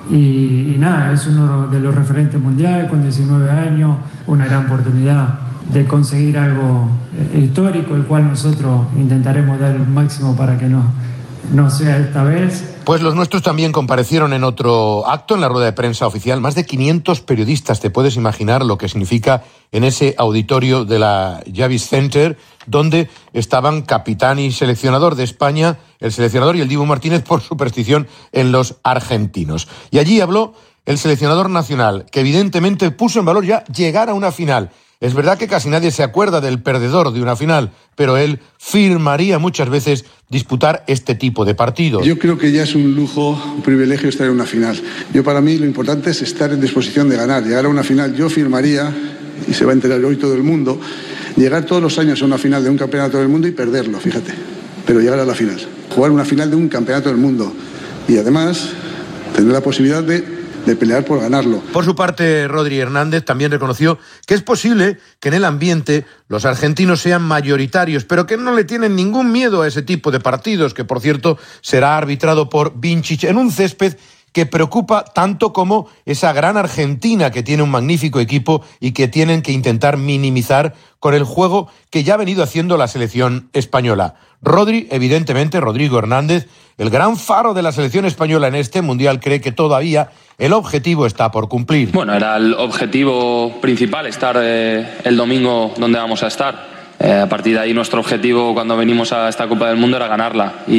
Y, y nada, es uno de los referentes mundiales con diecinueve años, una gran oportunidad de conseguir algo histórico, el cual nosotros intentaremos dar el máximo para que no, no sea esta vez. Pues los nuestros también comparecieron en otro acto, en la rueda de prensa oficial. Más de quinientos periodistas, te puedes imaginar lo que significa en ese auditorio de la Javits Center, donde estaban capitán y seleccionador de España, el seleccionador y el Dibu Martínez por superstición en los argentinos. Y allí habló el seleccionador nacional, que evidentemente puso en valor ya llegar a una final. Es verdad que casi nadie se acuerda del perdedor de una final, pero él firmaría muchas veces disputar este tipo de partidos. Yo creo que ya es un lujo, un privilegio estar en una final. Yo, para mí, lo importante es estar en disposición de ganar. Llegar a una final, yo firmaría, y se va a enterar hoy todo el mundo, llegar todos los años a una final de un campeonato del mundo y perderlo, fíjate. Pero llegar a la final. Jugar una final de un campeonato del mundo. Y además, tener la posibilidad de... de pelear por ganarlo. Por su parte, Rodri Hernández también reconoció que es posible que en el ambiente los argentinos sean mayoritarios, pero que no le tienen ningún miedo a ese tipo de partidos, que por cierto será arbitrado por Vincic en un césped que preocupa tanto como esa gran Argentina, que tiene un magnífico equipo y que tienen que intentar minimizar con el juego que ya ha venido haciendo la selección española. Rodri, evidentemente, Rodrigo Hernández, el gran faro de la selección española en este Mundial, cree que todavía el objetivo está por cumplir. Bueno, era el objetivo principal, estar eh, el domingo donde vamos a estar. Eh, a partir de ahí nuestro objetivo cuando venimos a esta Copa del Mundo era ganarla y,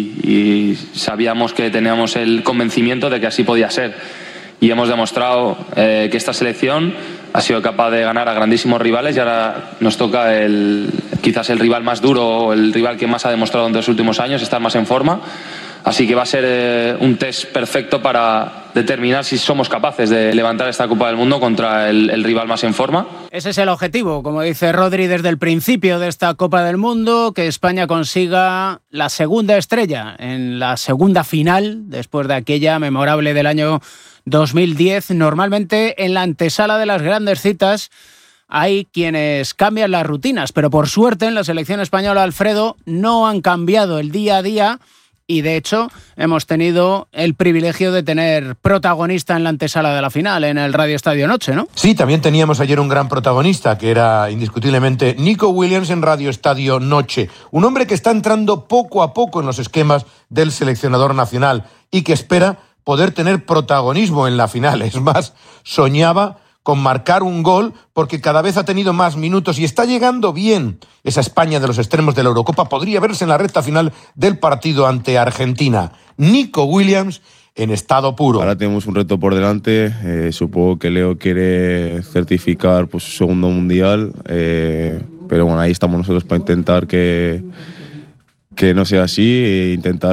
y sabíamos que teníamos el convencimiento de que así podía ser. Y hemos demostrado eh, que esta selección ha sido capaz de ganar a grandísimos rivales y ahora nos toca el, quizás el rival más duro o el rival que más ha demostrado en los últimos años, estar más en forma. Así que va a ser eh, un test perfecto para determinar si somos capaces de levantar esta Copa del Mundo contra el, el rival más en forma. Ese es el objetivo, como dice Rodri desde el principio de esta Copa del Mundo, que España consiga la segunda estrella en la segunda final, después de aquella memorable del año dos mil diez. Normalmente en la antesala de las grandes citas hay quienes cambian las rutinas, pero por suerte en la selección española, Alfredo, no han cambiado el día a día. Y de hecho hemos tenido el privilegio de tener protagonista en la antesala de la final, en el Radio Estadio Noche, ¿no? Sí, también teníamos ayer un gran protagonista, que era indiscutiblemente Nico Williams en Radio Estadio Noche. Un hombre que está entrando poco a poco en los esquemas del seleccionador nacional y que espera poder tener protagonismo en la final. Es más, soñaba con marcar un gol porque cada vez ha tenido más minutos y está llegando bien. Esa España de los extremos de la Eurocopa podría verse en la recta final del partido ante Argentina. Nico Williams en estado puro. Ahora tenemos un reto por delante. Eh, supongo que Leo quiere certificar pues, su segundo mundial, eh, pero bueno, ahí estamos nosotros para intentar que, que no sea así e intentar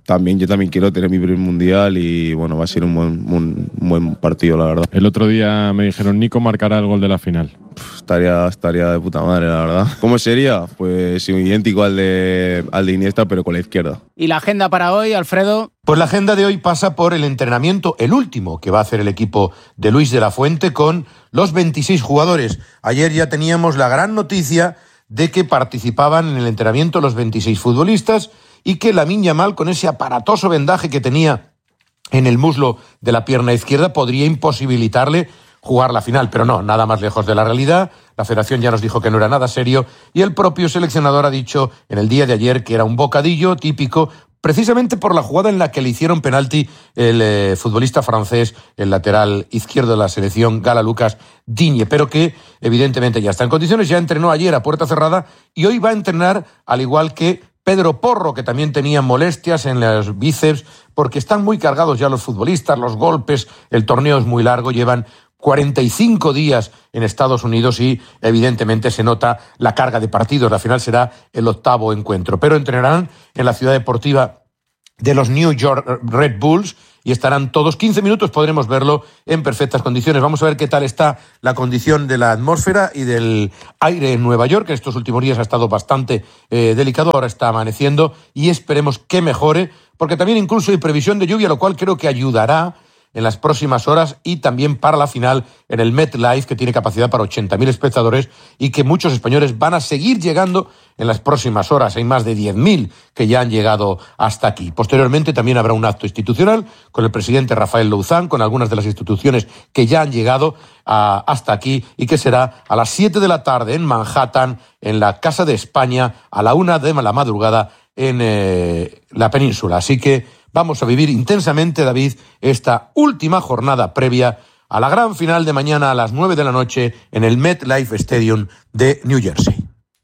también yo también quiero tener mi primer mundial y bueno, va a ser un buen, un, un buen partido, la verdad. El otro día me dijeron, Nico marcará el gol de la final. Uf, estaría, estaría de puta madre, la verdad. ¿Cómo sería? Pues idéntico al de, al de Iniesta, pero con la izquierda. ¿Y la agenda para hoy, Alfredo? Pues la agenda de hoy pasa por el entrenamiento, el último que va a hacer el equipo de Luis de la Fuente con los veintiséis jugadores. Ayer ya teníamos la gran noticia de que participaban en el entrenamiento los veintiséis futbolistas y que Lamine Yamal, con ese aparatoso vendaje que tenía en el muslo de la pierna izquierda, podría imposibilitarle jugar la final. Pero no, nada más lejos de la realidad. La federación ya nos dijo que no era nada serio y el propio seleccionador ha dicho en el día de ayer que era un bocadillo típico, precisamente por la jugada en la que le hicieron penalti el eh, futbolista francés, el lateral izquierdo de la selección, Gala Lucas Digne, pero que evidentemente ya está en condiciones, ya entrenó ayer a puerta cerrada y hoy va a entrenar al igual que Pedro Porro, que también tenía molestias en los bíceps, porque están muy cargados ya los futbolistas, los golpes, el torneo es muy largo, llevan cuarenta y cinco días en Estados Unidos y evidentemente se nota la carga de partidos. La final será el octavo encuentro, pero entrenarán en la ciudad deportiva de los New York Red Bulls y estarán todos quince minutos, podremos verlo en perfectas condiciones. Vamos a ver qué tal está la condición de la atmósfera y del aire en Nueva York, que estos últimos días ha estado bastante eh, delicado, ahora está amaneciendo y esperemos que mejore, porque también incluso hay previsión de lluvia, lo cual creo que ayudará en las próximas horas y también para la final en el MetLife, que tiene capacidad para ochenta mil espectadores y que muchos españoles van a seguir llegando en las próximas horas. Hay más de diez mil que ya han llegado hasta aquí. Posteriormente también habrá un acto institucional con el presidente Rafael Louzán, con algunas de las instituciones que ya han llegado a, hasta aquí y que será a las siete de la tarde en Manhattan, en la Casa de España, a la una de la madrugada en eh, la península. Así que vamos a vivir intensamente, David, esta última jornada previa a la gran final de mañana a las nueve de la noche en el MetLife Stadium de New Jersey.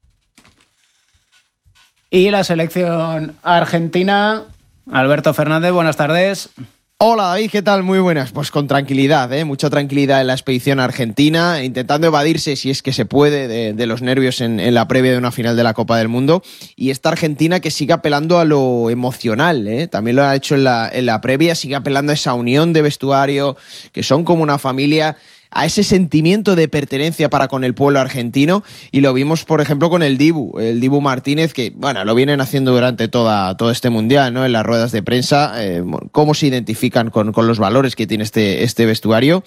Y la selección argentina, Alberto Fernández, buenas tardes. Hola David, ¿qué tal? Muy buenas. Pues con tranquilidad, ¿eh? Mucha tranquilidad en la expedición argentina, intentando evadirse, si es que se puede, de, de los nervios en, en la previa de una final de la Copa del Mundo. Y esta Argentina que sigue apelando a lo emocional, ¿eh? También lo ha hecho en la, en la previa, sigue apelando a esa unión de vestuario, que son como una familia, a ese sentimiento de pertenencia para con el pueblo argentino, y lo vimos por ejemplo con el Dibu, el Dibu Martínez, que bueno, lo vienen haciendo durante toda, todo este mundial, ¿no? En las ruedas de prensa, eh, cómo se identifican con, con los valores que tiene este, este vestuario,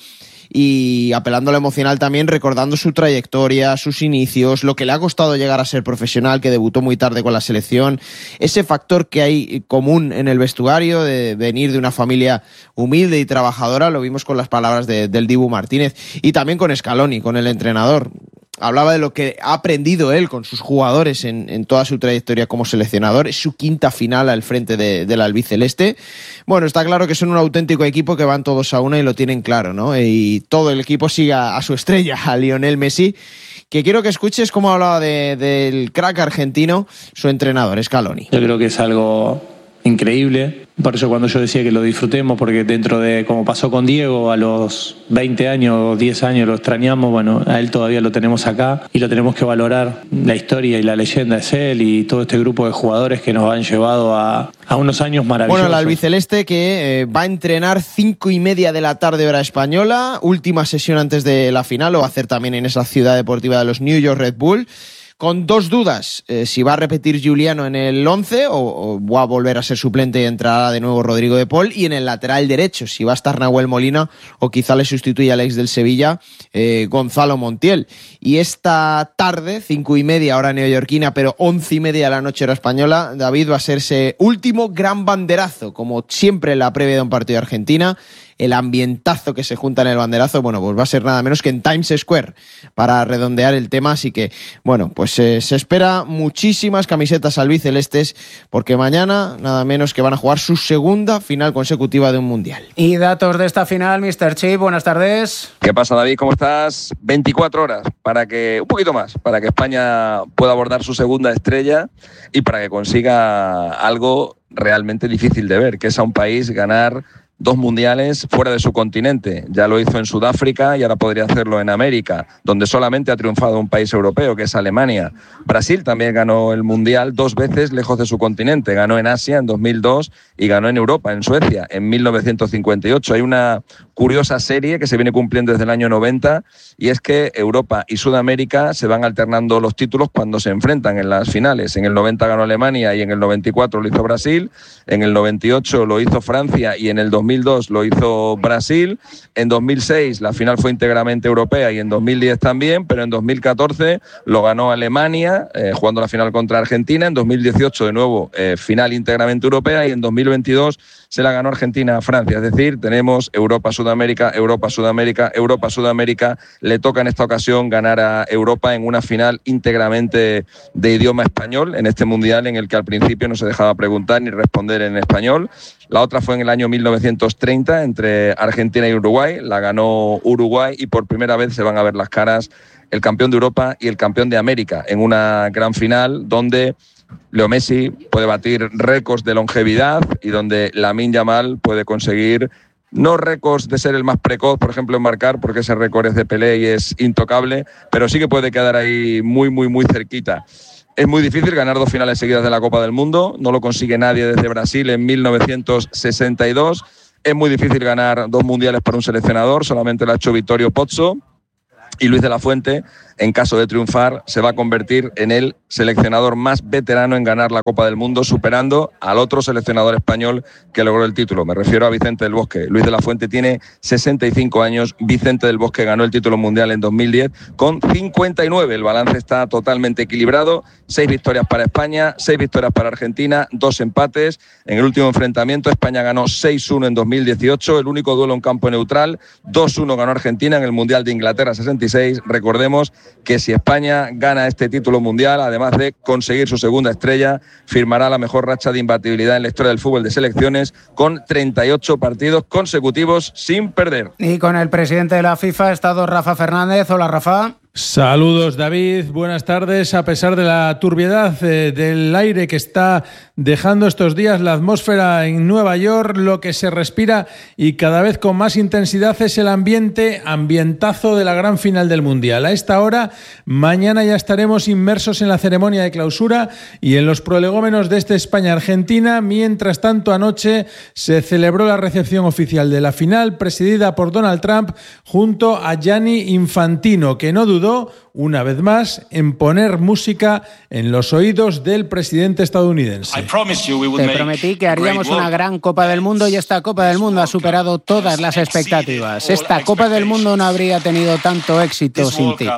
y apelando a lo emocional también, recordando su trayectoria, sus inicios, lo que le ha costado llegar a ser profesional, que debutó muy tarde con la selección, ese factor que hay común en el vestuario de venir de una familia humilde y trabajadora, lo vimos con las palabras de, del Dibu Martínez, y también con Scaloni, con el entrenador. Hablaba de lo que ha aprendido él con sus jugadores en, en toda su trayectoria como seleccionador. Es su quinta final al frente de, del albiceleste. Bueno, está claro que son un auténtico equipo, que van todos a una y lo tienen claro, ¿no? Y todo el equipo sigue a, a su estrella, a Lionel Messi, que quiero que escuches cómo hablaba de, del crack argentino su entrenador, Scaloni. Yo creo que es algo increíble. Por eso cuando yo decía que lo disfrutemos, porque dentro de, como pasó con Diego, a los veinte años, diez años lo extrañamos, bueno, a él todavía lo tenemos acá y lo tenemos que valorar. La historia y la leyenda es él y todo este grupo de jugadores que nos han llevado a, a unos años maravillosos. Bueno, el albiceleste que eh, va a entrenar cinco y media de la tarde hora española, última sesión antes de la final, lo va a hacer también en esa ciudad deportiva de los New York Red Bull, con dos dudas, eh, si va a repetir Giuliano en el once o, o va a volver a ser suplente y entrará de nuevo Rodrigo de Paul, y en el lateral derecho, si va a estar Nahuel Molina o quizá le sustituye al ex del Sevilla, eh, Gonzalo Montiel. Y esta tarde, cinco y media hora neoyorquina, pero once y media de la noche hora española, David, va a ser ese último gran banderazo, como siempre en la previa de un partido de Argentina. El ambientazo que se junta en el banderazo, bueno, pues va a ser nada menos que en Times Square, para redondear el tema. Así que, bueno, pues eh, se espera muchísimas camisetas albicelestes, porque mañana nada menos que van a jugar su segunda final consecutiva de un mundial. Y datos de esta final, mister Chip, buenas tardes. ¿Qué pasa, David? ¿Cómo estás? veinticuatro horas, para que, un poquito más, para que España pueda abordar su segunda estrella y para que consiga algo realmente difícil de ver, que es a un país ganar dos mundiales fuera de su continente. Ya lo hizo en Sudáfrica y ahora podría hacerlo en América, donde solamente ha triunfado un país europeo, que es Alemania. Brasil también ganó el mundial dos veces lejos de su continente. Ganó en Asia en dos mil dos y ganó en Europa, en Suecia, en mil novecientos cincuenta y ocho. Hay una curiosa serie que se viene cumpliendo desde el año noventa, y es que Europa y Sudamérica se van alternando los títulos cuando se enfrentan en las finales. En el noventa ganó Alemania y en el noventa y cuatro lo hizo Brasil, en el noventa y ocho lo hizo Francia y en el dos mil dos lo hizo Brasil, en dos mil seis la final fue íntegramente europea y en dos mil diez también, pero en dos mil catorce lo ganó Alemania, eh, jugando la final contra Argentina, en dos mil dieciocho de nuevo eh, final íntegramente europea y en dos mil veintidós se la ganó Argentina a Francia. Es decir, tenemos Europa-Sudamérica, Europa-Sudamérica, Europa-Sudamérica. Le toca en esta ocasión ganar a Europa en una final íntegramente de idioma español, en este mundial en el que al principio no se dejaba preguntar ni responder en español. La otra fue en el año mil novecientos treinta entre Argentina y Uruguay. La ganó Uruguay y por primera vez se van a ver las caras el campeón de Europa y el campeón de América en una gran final donde Leo Messi puede batir récords de longevidad y donde Lamine Yamal puede conseguir no récords de ser el más precoz, por ejemplo, en marcar, porque ese récord es de Pelé y es intocable, pero sí que puede quedar ahí muy, muy, muy cerquita. Es muy difícil ganar dos finales seguidas de la Copa del Mundo, no lo consigue nadie desde Brasil en mil novecientos sesenta y dos. Es muy difícil ganar dos mundiales para un seleccionador, solamente lo ha hecho Vittorio Pozzo. Y Luis de la Fuente, en caso de triunfar, se va a convertir en el seleccionador más veterano en ganar la Copa del Mundo, superando al otro seleccionador español que logró el título. Me refiero a Vicente del Bosque. Luis de la Fuente tiene sesenta y cinco años, Vicente del Bosque ganó el título mundial en dos mil diez con cincuenta y nueve. El balance está totalmente equilibrado, seis victorias para España, seis victorias para Argentina, dos empates. En el último enfrentamiento España ganó seis uno en dos mil dieciocho, el único duelo en campo neutral. dos uno ganó Argentina en el Mundial de Inglaterra sesenta y seis. Recordemos que si España gana este título mundial, además de conseguir su segunda estrella, firmará la mejor racha de imbatibilidad en la historia del fútbol de selecciones, con treinta y ocho partidos consecutivos sin perder. Y con el presidente de la FIFA ha estado Rafa Fernández. Hola, Rafa. Saludos, David, buenas tardes. A pesar de la turbiedad eh, del aire que está dejando estos días la atmósfera en Nueva York, lo que se respira y cada vez con más intensidad es el ambiente, ambientazo de la gran final del Mundial. A esta hora, mañana ya estaremos inmersos en la ceremonia de clausura y en los prolegómenos de este España-Argentina. Mientras tanto, anoche se celebró la recepción oficial de la final, presidida por Donald Trump junto a Gianni Infantino, que no dudó una vez más en poner música en los oídos del presidente estadounidense. Te prometí que haríamos una gran Copa del Mundo y esta Copa del Mundo ha superado todas las expectativas. Esta Copa del Mundo no habría tenido tanto éxito sin ti.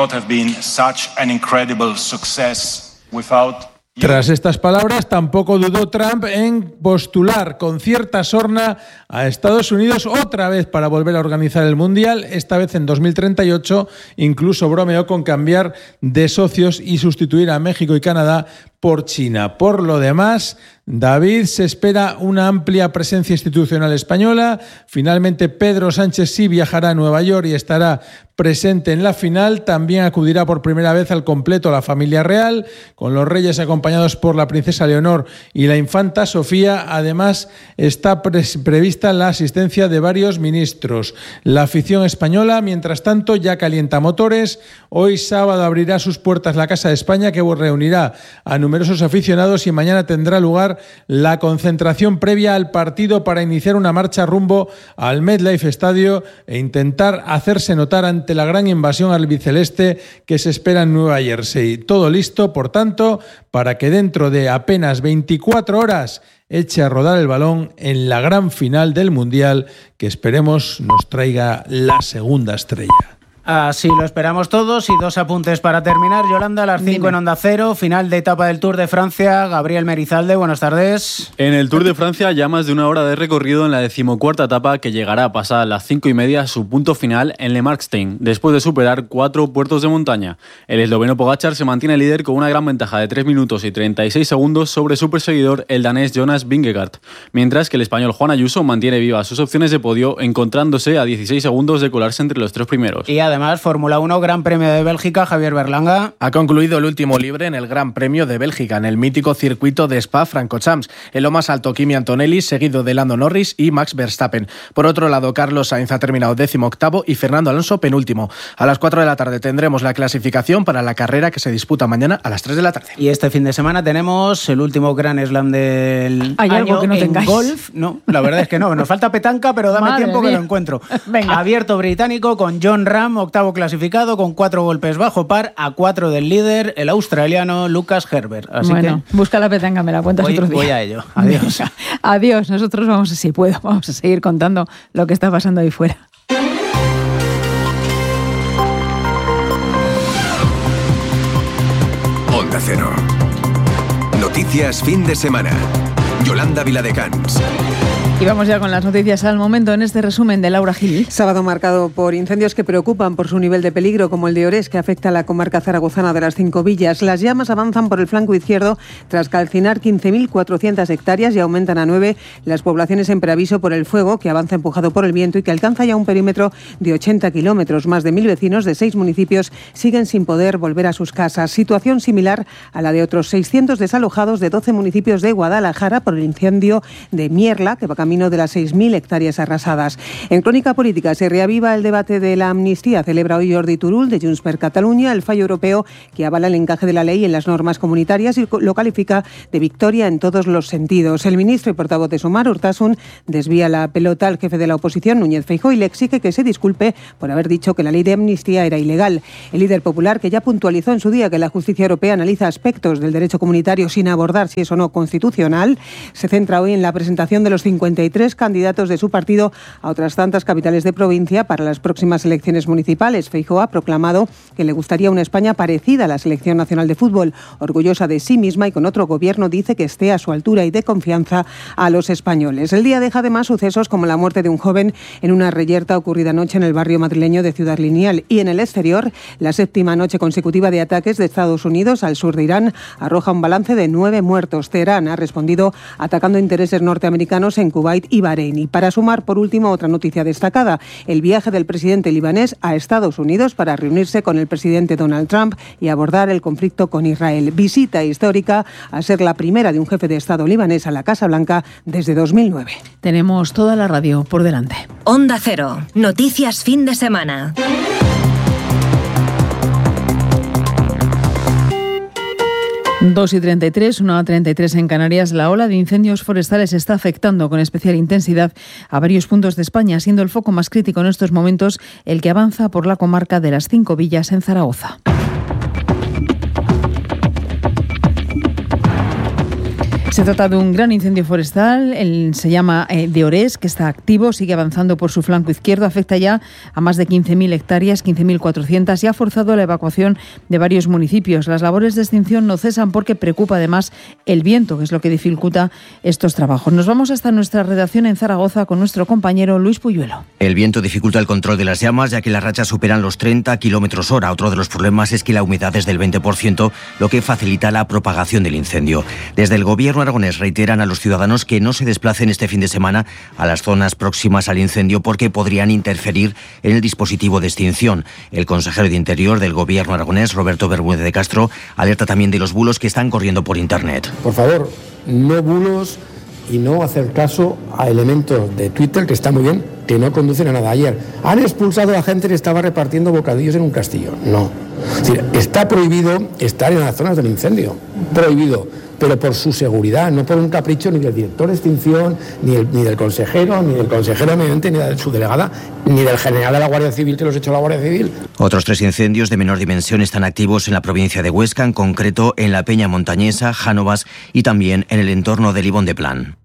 Tras estas palabras, tampoco dudó Trump en postular con cierta sorna a Estados Unidos otra vez para volver a organizar el Mundial, esta vez en dos mil treinta y ocho, incluso bromeó con cambiar de socios y sustituir a México y Canadá por China. Por lo demás, David, se espera una amplia presencia institucional española. Finalmente, Pedro Sánchez sí viajará a Nueva York y estará presente en la final. También acudirá por primera vez al completo la familia real, con los reyes acompañados por la princesa Leonor y la infanta Sofía. Además, está pre- prevista la asistencia de varios ministros. La afición española, mientras tanto, ya calienta motores. Hoy sábado abrirá sus puertas la Casa de España, que reunirá a numerosos aficionados, y mañana tendrá lugar la concentración previa al partido para iniciar una marcha rumbo al MetLife Stadium e intentar hacerse notar ante la gran invasión albiceleste que se espera en Nueva Jersey. Todo listo, por tanto, para que dentro de apenas veinticuatro horas eche a rodar el balón en la gran final del Mundial, que esperemos nos traiga la segunda estrella. Así lo esperamos todos. Y dos apuntes para terminar. Yolanda, a las cinco en Onda Cero, final de etapa del Tour de Francia. Gabriel Merizalde, buenas tardes. En el Tour de Francia, ya más de una hora de recorrido en la decimocuarta etapa, que llegará a pasar a las cinco y media a su punto final en Le Markstein, después de superar cuatro puertos de montaña. El esloveno Pogačar se mantiene líder con una gran ventaja de tres minutos y treinta y seis segundos sobre su perseguidor, el danés Jonas Vingegaard, mientras que el español Juan Ayuso mantiene vivas sus opciones de podio, encontrándose a dieciséis segundos de colarse entre los tres primeros. Y además además, Fórmula uno, Gran Premio de Bélgica, Javier Berlanga. Ha concluido el último libre en el Gran Premio de Bélgica, en el mítico circuito de Spa-Francorchamps. En lo más alto, Kimi Antonelli, seguido de Lando Norris y Max Verstappen. Por otro lado, Carlos Sainz ha terminado décimo octavo y Fernando Alonso penúltimo. A las cuatro de la tarde tendremos la clasificación para la carrera que se disputa mañana a las tres de la tarde. Y este fin de semana tenemos el último Gran Slam del ¿Hay año algo que no en tengáis? golf. No, la verdad es que no. Nos falta petanca, pero dame Madre tiempo mía. que lo encuentro. Venga. Abierto británico con John Ram, octavo clasificado, con cuatro golpes bajo par, a cuatro del líder, el australiano Lucas Herbert. Así bueno, que busca la petanca, me la cuentas voy, otro día. voy a ello. Adiós. Venga, adiós. Nosotros vamos, si puedo, vamos a seguir contando lo que está pasando ahí fuera. Onda Cero. Noticias fin de semana. Yolanda Viladecans. Y vamos ya con las noticias al momento en este resumen de Laura Gil. Sábado marcado por incendios que preocupan por su nivel de peligro, como el de Orés, que afecta a la comarca zaragozana de las Cinco Villas. Las llamas avanzan por el flanco izquierdo tras calcinar quince mil cuatrocientas hectáreas y aumentan a nueve las poblaciones en preaviso por el fuego, que avanza empujado por el viento y que alcanza ya un perímetro de ochenta kilómetros. Más de mil vecinos de seis municipios siguen sin poder volver a sus casas. Situación similar a la de otros seiscientos desalojados de doce municipios de Guadalajara por el incendio de Mierla, que va camino de las seis mil hectáreas arrasadas. En Crónica Política se reaviva el debate de la amnistía. Celebra hoy Jordi Turull, de Junts per Catalunya, el fallo europeo que avala el encaje de la ley en las normas comunitarias y lo califica de victoria en todos los sentidos. El ministro y portavoz de Sumar, Urtasun, desvía la pelota al jefe de la oposición, Núñez Feijóo, y le exige que se disculpe por haber dicho que la ley de amnistía era ilegal. El líder popular, que ya puntualizó en su día que la justicia europea analiza aspectos del derecho comunitario sin abordar si es o no constitucional, se centra hoy en la presentación de los cincuenta y tres candidatos de su partido a otras tantas capitales de provincia para las próximas elecciones municipales. Feijóo ha proclamado que le gustaría una España parecida a la Selección Nacional de Fútbol, orgullosa de sí misma y con otro gobierno, dice, que esté a su altura y dé confianza a los españoles. El día deja además sucesos como la muerte de un joven en una reyerta ocurrida anoche en el barrio madrileño de Ciudad Lineal, y en el exterior, la séptima noche consecutiva de ataques de Estados Unidos al sur de Irán arroja un balance de nueve muertos. Teherán ha respondido atacando intereses norteamericanos en Kuwait y Bahrein. Y para sumar, por último, otra noticia destacada: el viaje del presidente libanés a Estados Unidos para reunirse con el presidente Donald Trump y abordar el conflicto con Israel. Visita histórica, a ser la primera de un jefe de Estado libanés a la Casa Blanca desde dos mil nueve. Tenemos toda la radio por delante. Onda Cero. Noticias fin de semana. dos y treinta y tres, una treinta y tres en Canarias. La ola de incendios forestales está afectando con especial intensidad a varios puntos de España, siendo el foco más crítico en estos momentos el que avanza por la comarca de las Cinco Villas en Zaragoza. Se trata de un gran incendio forestal, el, se llama eh, de Orés, que está activo, sigue avanzando por su flanco izquierdo, afecta ya a más de quince mil hectáreas, quince mil cuatrocientas, y ha forzado la evacuación de varios municipios. Las labores de extinción no cesan porque preocupa además el viento, que es lo que dificulta estos trabajos. Nos vamos hasta nuestra redacción en Zaragoza con nuestro compañero Luis Puyuelo. El viento dificulta el control de las llamas, ya que las rachas superan los treinta kilómetros hora. Otro de los problemas es que la humedad es del veinte por ciento, lo que facilita la propagación del incendio. Desde el gobierno aragonés reiteran a los ciudadanos que no se desplacen este fin de semana a las zonas próximas al incendio porque podrían interferir en el dispositivo de extinción. El consejero de Interior del gobierno aragonés, Roberto Bermúdez de Castro, alerta también de los bulos que están corriendo por internet. Por favor, no bulos y no hacer caso a elementos de Twitter, que está muy bien, que no conducen a nada. Ayer han expulsado a gente que estaba repartiendo bocadillos en un castillo. No. Es decir, está prohibido estar en las zonas del incendio. Prohibido. Pero por su seguridad, no por un capricho ni del director de extinción, ni, el, ni del consejero, ni del consejero de Medio Ambiente, ni de su delegada, ni del general de la Guardia Civil que los echó la Guardia Civil. Otros tres incendios de menor dimensión están activos en la provincia de Huesca, en concreto en la Peña Montañesa, Jánovas y también en el entorno de Libón de Plan.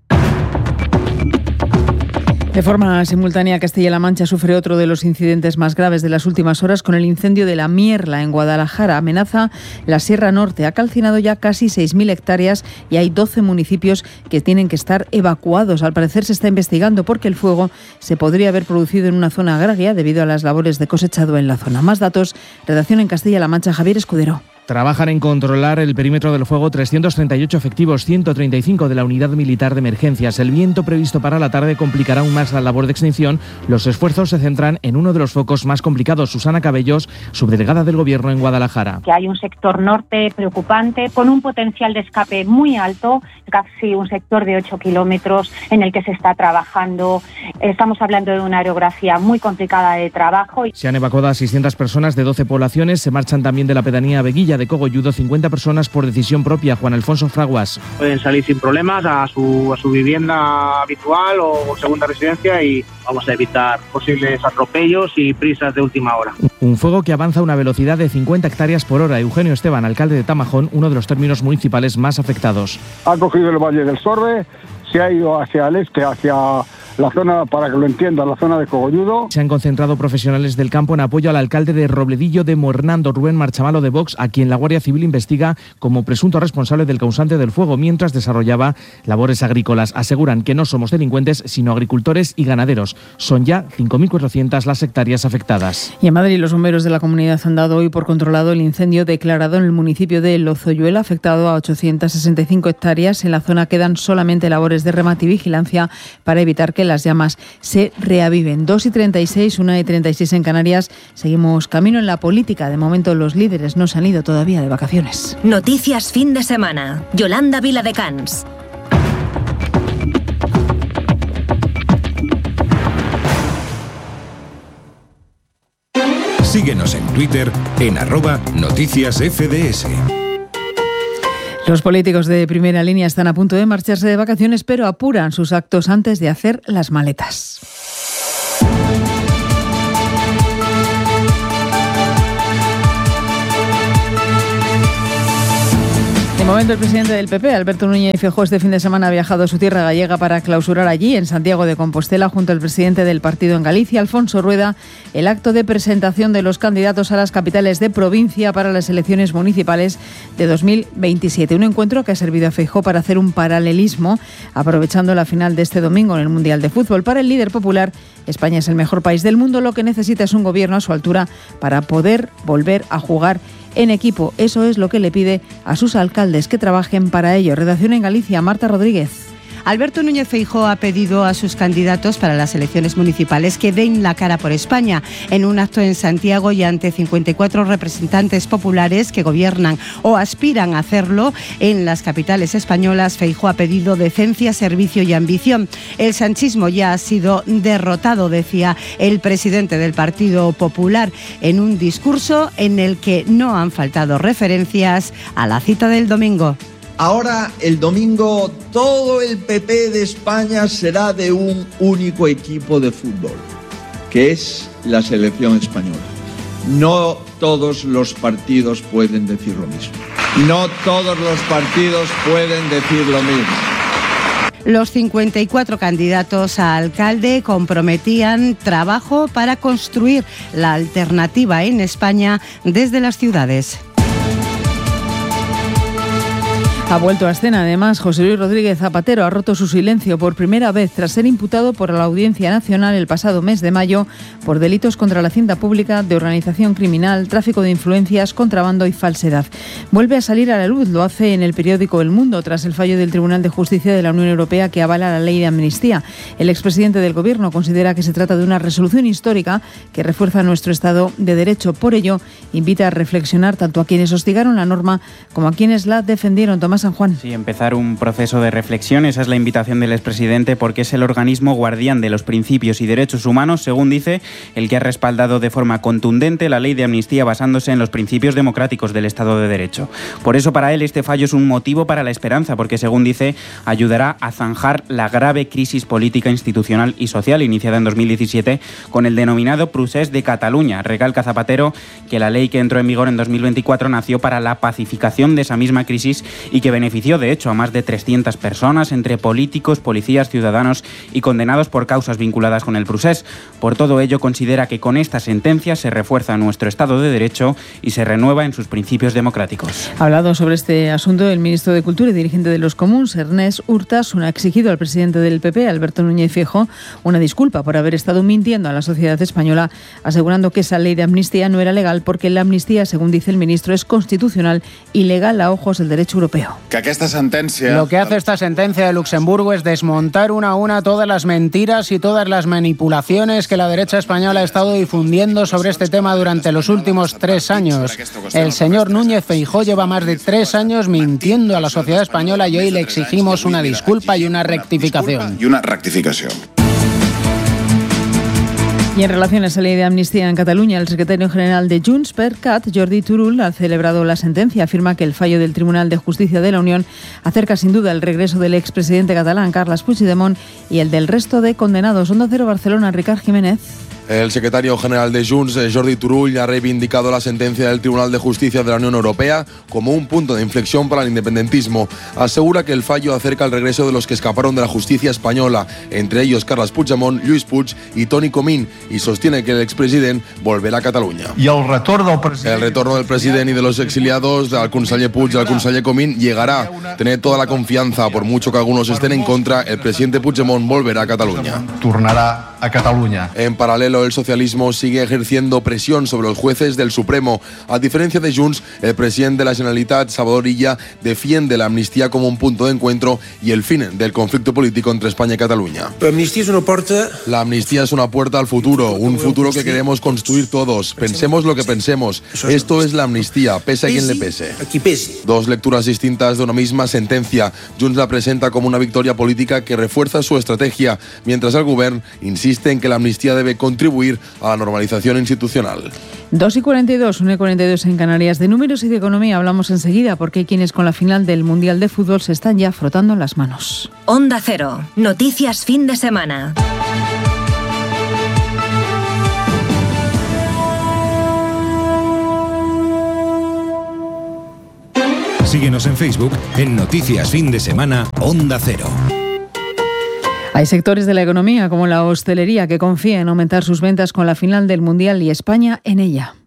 De forma simultánea, Castilla-La Mancha sufre otro de los incidentes más graves de las últimas horas con el incendio de la Mierla en Guadalajara. Amenaza la Sierra Norte. Ha calcinado ya casi seis mil hectáreas y hay doce municipios que tienen que estar evacuados. Al parecer se está investigando porque el fuego se podría haber producido en una zona agraria debido a las labores de cosechado en la zona. Más datos, redacción en Castilla-La Mancha, Javier Escudero. Trabajan en controlar el perímetro del fuego trescientos treinta y ocho efectivos, ciento treinta y cinco de la Unidad Militar de Emergencias. El viento previsto para la tarde complicará aún más la labor de extinción. Los esfuerzos se centran en uno de los focos más complicados. Susana Cabellos, subdelegada del Gobierno en Guadalajara. Que hay un sector norte preocupante, con un potencial de escape muy alto, casi un sector de ocho kilómetros en el que se está trabajando. Estamos hablando de una aerografía muy complicada de trabajo. Se han evacuado a seiscientas personas de doce poblaciones. Se marchan también de la pedanía Veguilla de Cogolludo cincuenta personas por decisión propia. Juan Alfonso Fraguas. Pueden salir sin problemas a su, a su vivienda habitual o segunda residencia y vamos a evitar posibles atropellos y prisas de última hora. Un fuego que avanza a una velocidad de cincuenta hectáreas por hora. Eugenio Esteban, alcalde de Tamajón, uno de los términos municipales más afectados. Ha cogido el Valle del Sorbe, se ha ido hacia el este, hacia la zona, para que lo entiendan, la zona de Cogolludo. Se han concentrado profesionales del campo en apoyo al alcalde de Robledillo de Mornando, Rubén Marchamalo de Vox, a quien la Guardia Civil investiga como presunto responsable del causante del fuego mientras desarrollaba labores agrícolas. Aseguran que no somos delincuentes, sino agricultores y ganaderos. Son ya cinco mil cuatrocientas las hectáreas afectadas. Y en Madrid, los bomberos de la comunidad han dado hoy por controlado el incendio declarado en el municipio de Lozoyuela, afectado a ochocientas sesenta y cinco hectáreas. En la zona quedan solamente labores de remate y vigilancia para evitar que las llamas se reaviven. dos y treinta y seis, una y treinta y seis en Canarias. Seguimos camino en la política. De momento los líderes no se han ido todavía de vacaciones. Noticias fin de semana. Yolanda Viladecans. Síguenos en Twitter en arroba noticias F D S. Los políticos de primera línea están a punto de marcharse de vacaciones, pero apuran sus actos antes de hacer las maletas. De momento, el presidente del P P, Alberto Núñez Feijóo, este fin de semana ha viajado a su tierra gallega para clausurar allí, en Santiago de Compostela, junto al presidente del partido en Galicia, Alfonso Rueda, el acto de presentación de los candidatos a las capitales de provincia para las elecciones municipales de dos mil veintisiete. Un encuentro que ha servido a Feijóo para hacer un paralelismo, aprovechando la final de este domingo en el Mundial de Fútbol. Para el líder popular, España es el mejor país del mundo. Lo que necesita es un gobierno a su altura para poder volver a jugar en equipo. Eso es lo que le pide a sus alcaldes, que trabajen para ello. Redacción en Galicia, Marta Rodríguez. Alberto Núñez Feijóo ha pedido a sus candidatos para las elecciones municipales que den la cara por España en un acto en Santiago y ante cincuenta y cuatro representantes populares que gobiernan o aspiran a hacerlo en las capitales españolas. Feijóo ha pedido decencia, servicio y ambición. El sanchismo ya ha sido derrotado, decía el presidente del Partido Popular en un discurso en el que no han faltado referencias a la cita del domingo. Ahora, el domingo, todo el P P de España será de un único equipo de fútbol, que es la selección española. No todos los partidos pueden decir lo mismo. No todos los partidos pueden decir lo mismo. Los cincuenta y cuatro candidatos a alcalde comprometían trabajo para construir la alternativa en España desde las ciudades. Ha vuelto a escena, además, José Luis Rodríguez Zapatero ha roto su silencio por primera vez tras ser imputado por la Audiencia Nacional el pasado mes de mayo por delitos contra la hacienda pública, de organización criminal, tráfico de influencias, contrabando y falsedad. Vuelve a salir a la luz, lo hace en el periódico El Mundo, tras el fallo del Tribunal de Justicia de la Unión Europea que avala la ley de amnistía. El expresidente del Gobierno considera que se trata de una resolución histórica que refuerza nuestro Estado de Derecho. Por ello, invita a reflexionar tanto a quienes hostigaron la norma como a quienes la defendieron. Tomás San Juan. Sí, empezar un proceso de reflexión, esa es la invitación del expresidente, porque es el organismo guardián de los principios y derechos humanos, según dice, el que ha respaldado de forma contundente la ley de amnistía basándose en los principios democráticos del Estado de Derecho. Por eso, para él, este fallo es un motivo para la esperanza, porque, según dice, ayudará a zanjar la grave crisis política, institucional y social iniciada en dos mil diecisiete con el denominado Procés de Cataluña. Recalca Zapatero que la ley que entró en vigor en dos mil veinticuatro nació para la pacificación de esa misma crisis y que benefició de hecho a más de trescientas personas entre políticos, policías, ciudadanos y condenados por causas vinculadas con el procés. Por todo ello, considera que con esta sentencia se refuerza nuestro Estado de Derecho y se renueva en sus principios democráticos. Ha hablado sobre este asunto el ministro de Cultura y dirigente de los Comuns, Ernest Urtasun, ha exigido al presidente del P P, Alberto Núñez Feijóo, una disculpa por haber estado mintiendo a la sociedad española, asegurando que esa ley de amnistía no era legal porque la amnistía, según dice el ministro, es constitucional y legal a ojos del derecho europeo. Que aquesta sentencia... Lo que hace esta sentencia de Luxemburgo es desmontar una a una todas las mentiras y todas las manipulaciones que la derecha española ha estado difundiendo sobre este tema durante los últimos tres años. El señor Núñez Feijóo lleva más de tres años mintiendo a la sociedad española y hoy le exigimos una disculpa y una rectificación. Y una rectificación. Y en relación a esa ley de amnistía en Cataluña, el secretario general de Junts per Cat, Jordi Turull, ha celebrado la sentencia. Afirma que el fallo del Tribunal de Justicia de la Unión acerca sin duda el regreso del expresidente catalán, Carles Puigdemont, y el del resto de condenados. Onda Cero Barcelona, Ricard Jiménez. El secretario general de Junts, Jordi Turull, ha reivindicado la sentencia del Tribunal de Justicia de la Unión Europea como un punto de inflexión para el independentismo. Asegura que el fallo acerca el regreso de los que escaparon de la justicia española, entre ellos Carles Puigdemont, Lluís Puig y Toni Comín, y sostiene que el expresidente volverá a Cataluña. Y el retorno del presidente. El retorno del presidente y de los exiliados, al conseller Puig y al conseller Comín, llegará. Tener toda la confianza, por mucho que algunos estén en contra, el presidente Puigdemont volverá a Cataluña. Tornará a Cataluña. En paralelo, el socialismo sigue ejerciendo presión sobre los jueces del Supremo. A diferencia de Junts, el presidente de la Generalitat, Salvador Illa, defiende la amnistía como un punto de encuentro y el fin del conflicto político entre España y Cataluña. La amnistía es una puerta... La amnistía es una puerta al futuro, un futuro que queremos construir todos. Pensemos lo que pensemos. Esto es la amnistía, pese a quien le pese. Dos lecturas distintas de una misma sentencia. Junts la presenta como una victoria política que refuerza su estrategia, mientras el Govern insiste en que la amnistía debe contribuir a la normalización institucional. dos y cuarenta y dos, una y cuarenta y dos en Canarias. De números y de economía hablamos enseguida, porque hay quienes con la final del Mundial de Fútbol se están ya frotando las manos. Onda Cero, noticias fin de semana. Síguenos en Facebook en Noticias Fin de Semana Onda Cero. Hay sectores de la economía, como la hostelería, que confía en aumentar sus ventas con la final del Mundial y España en ella.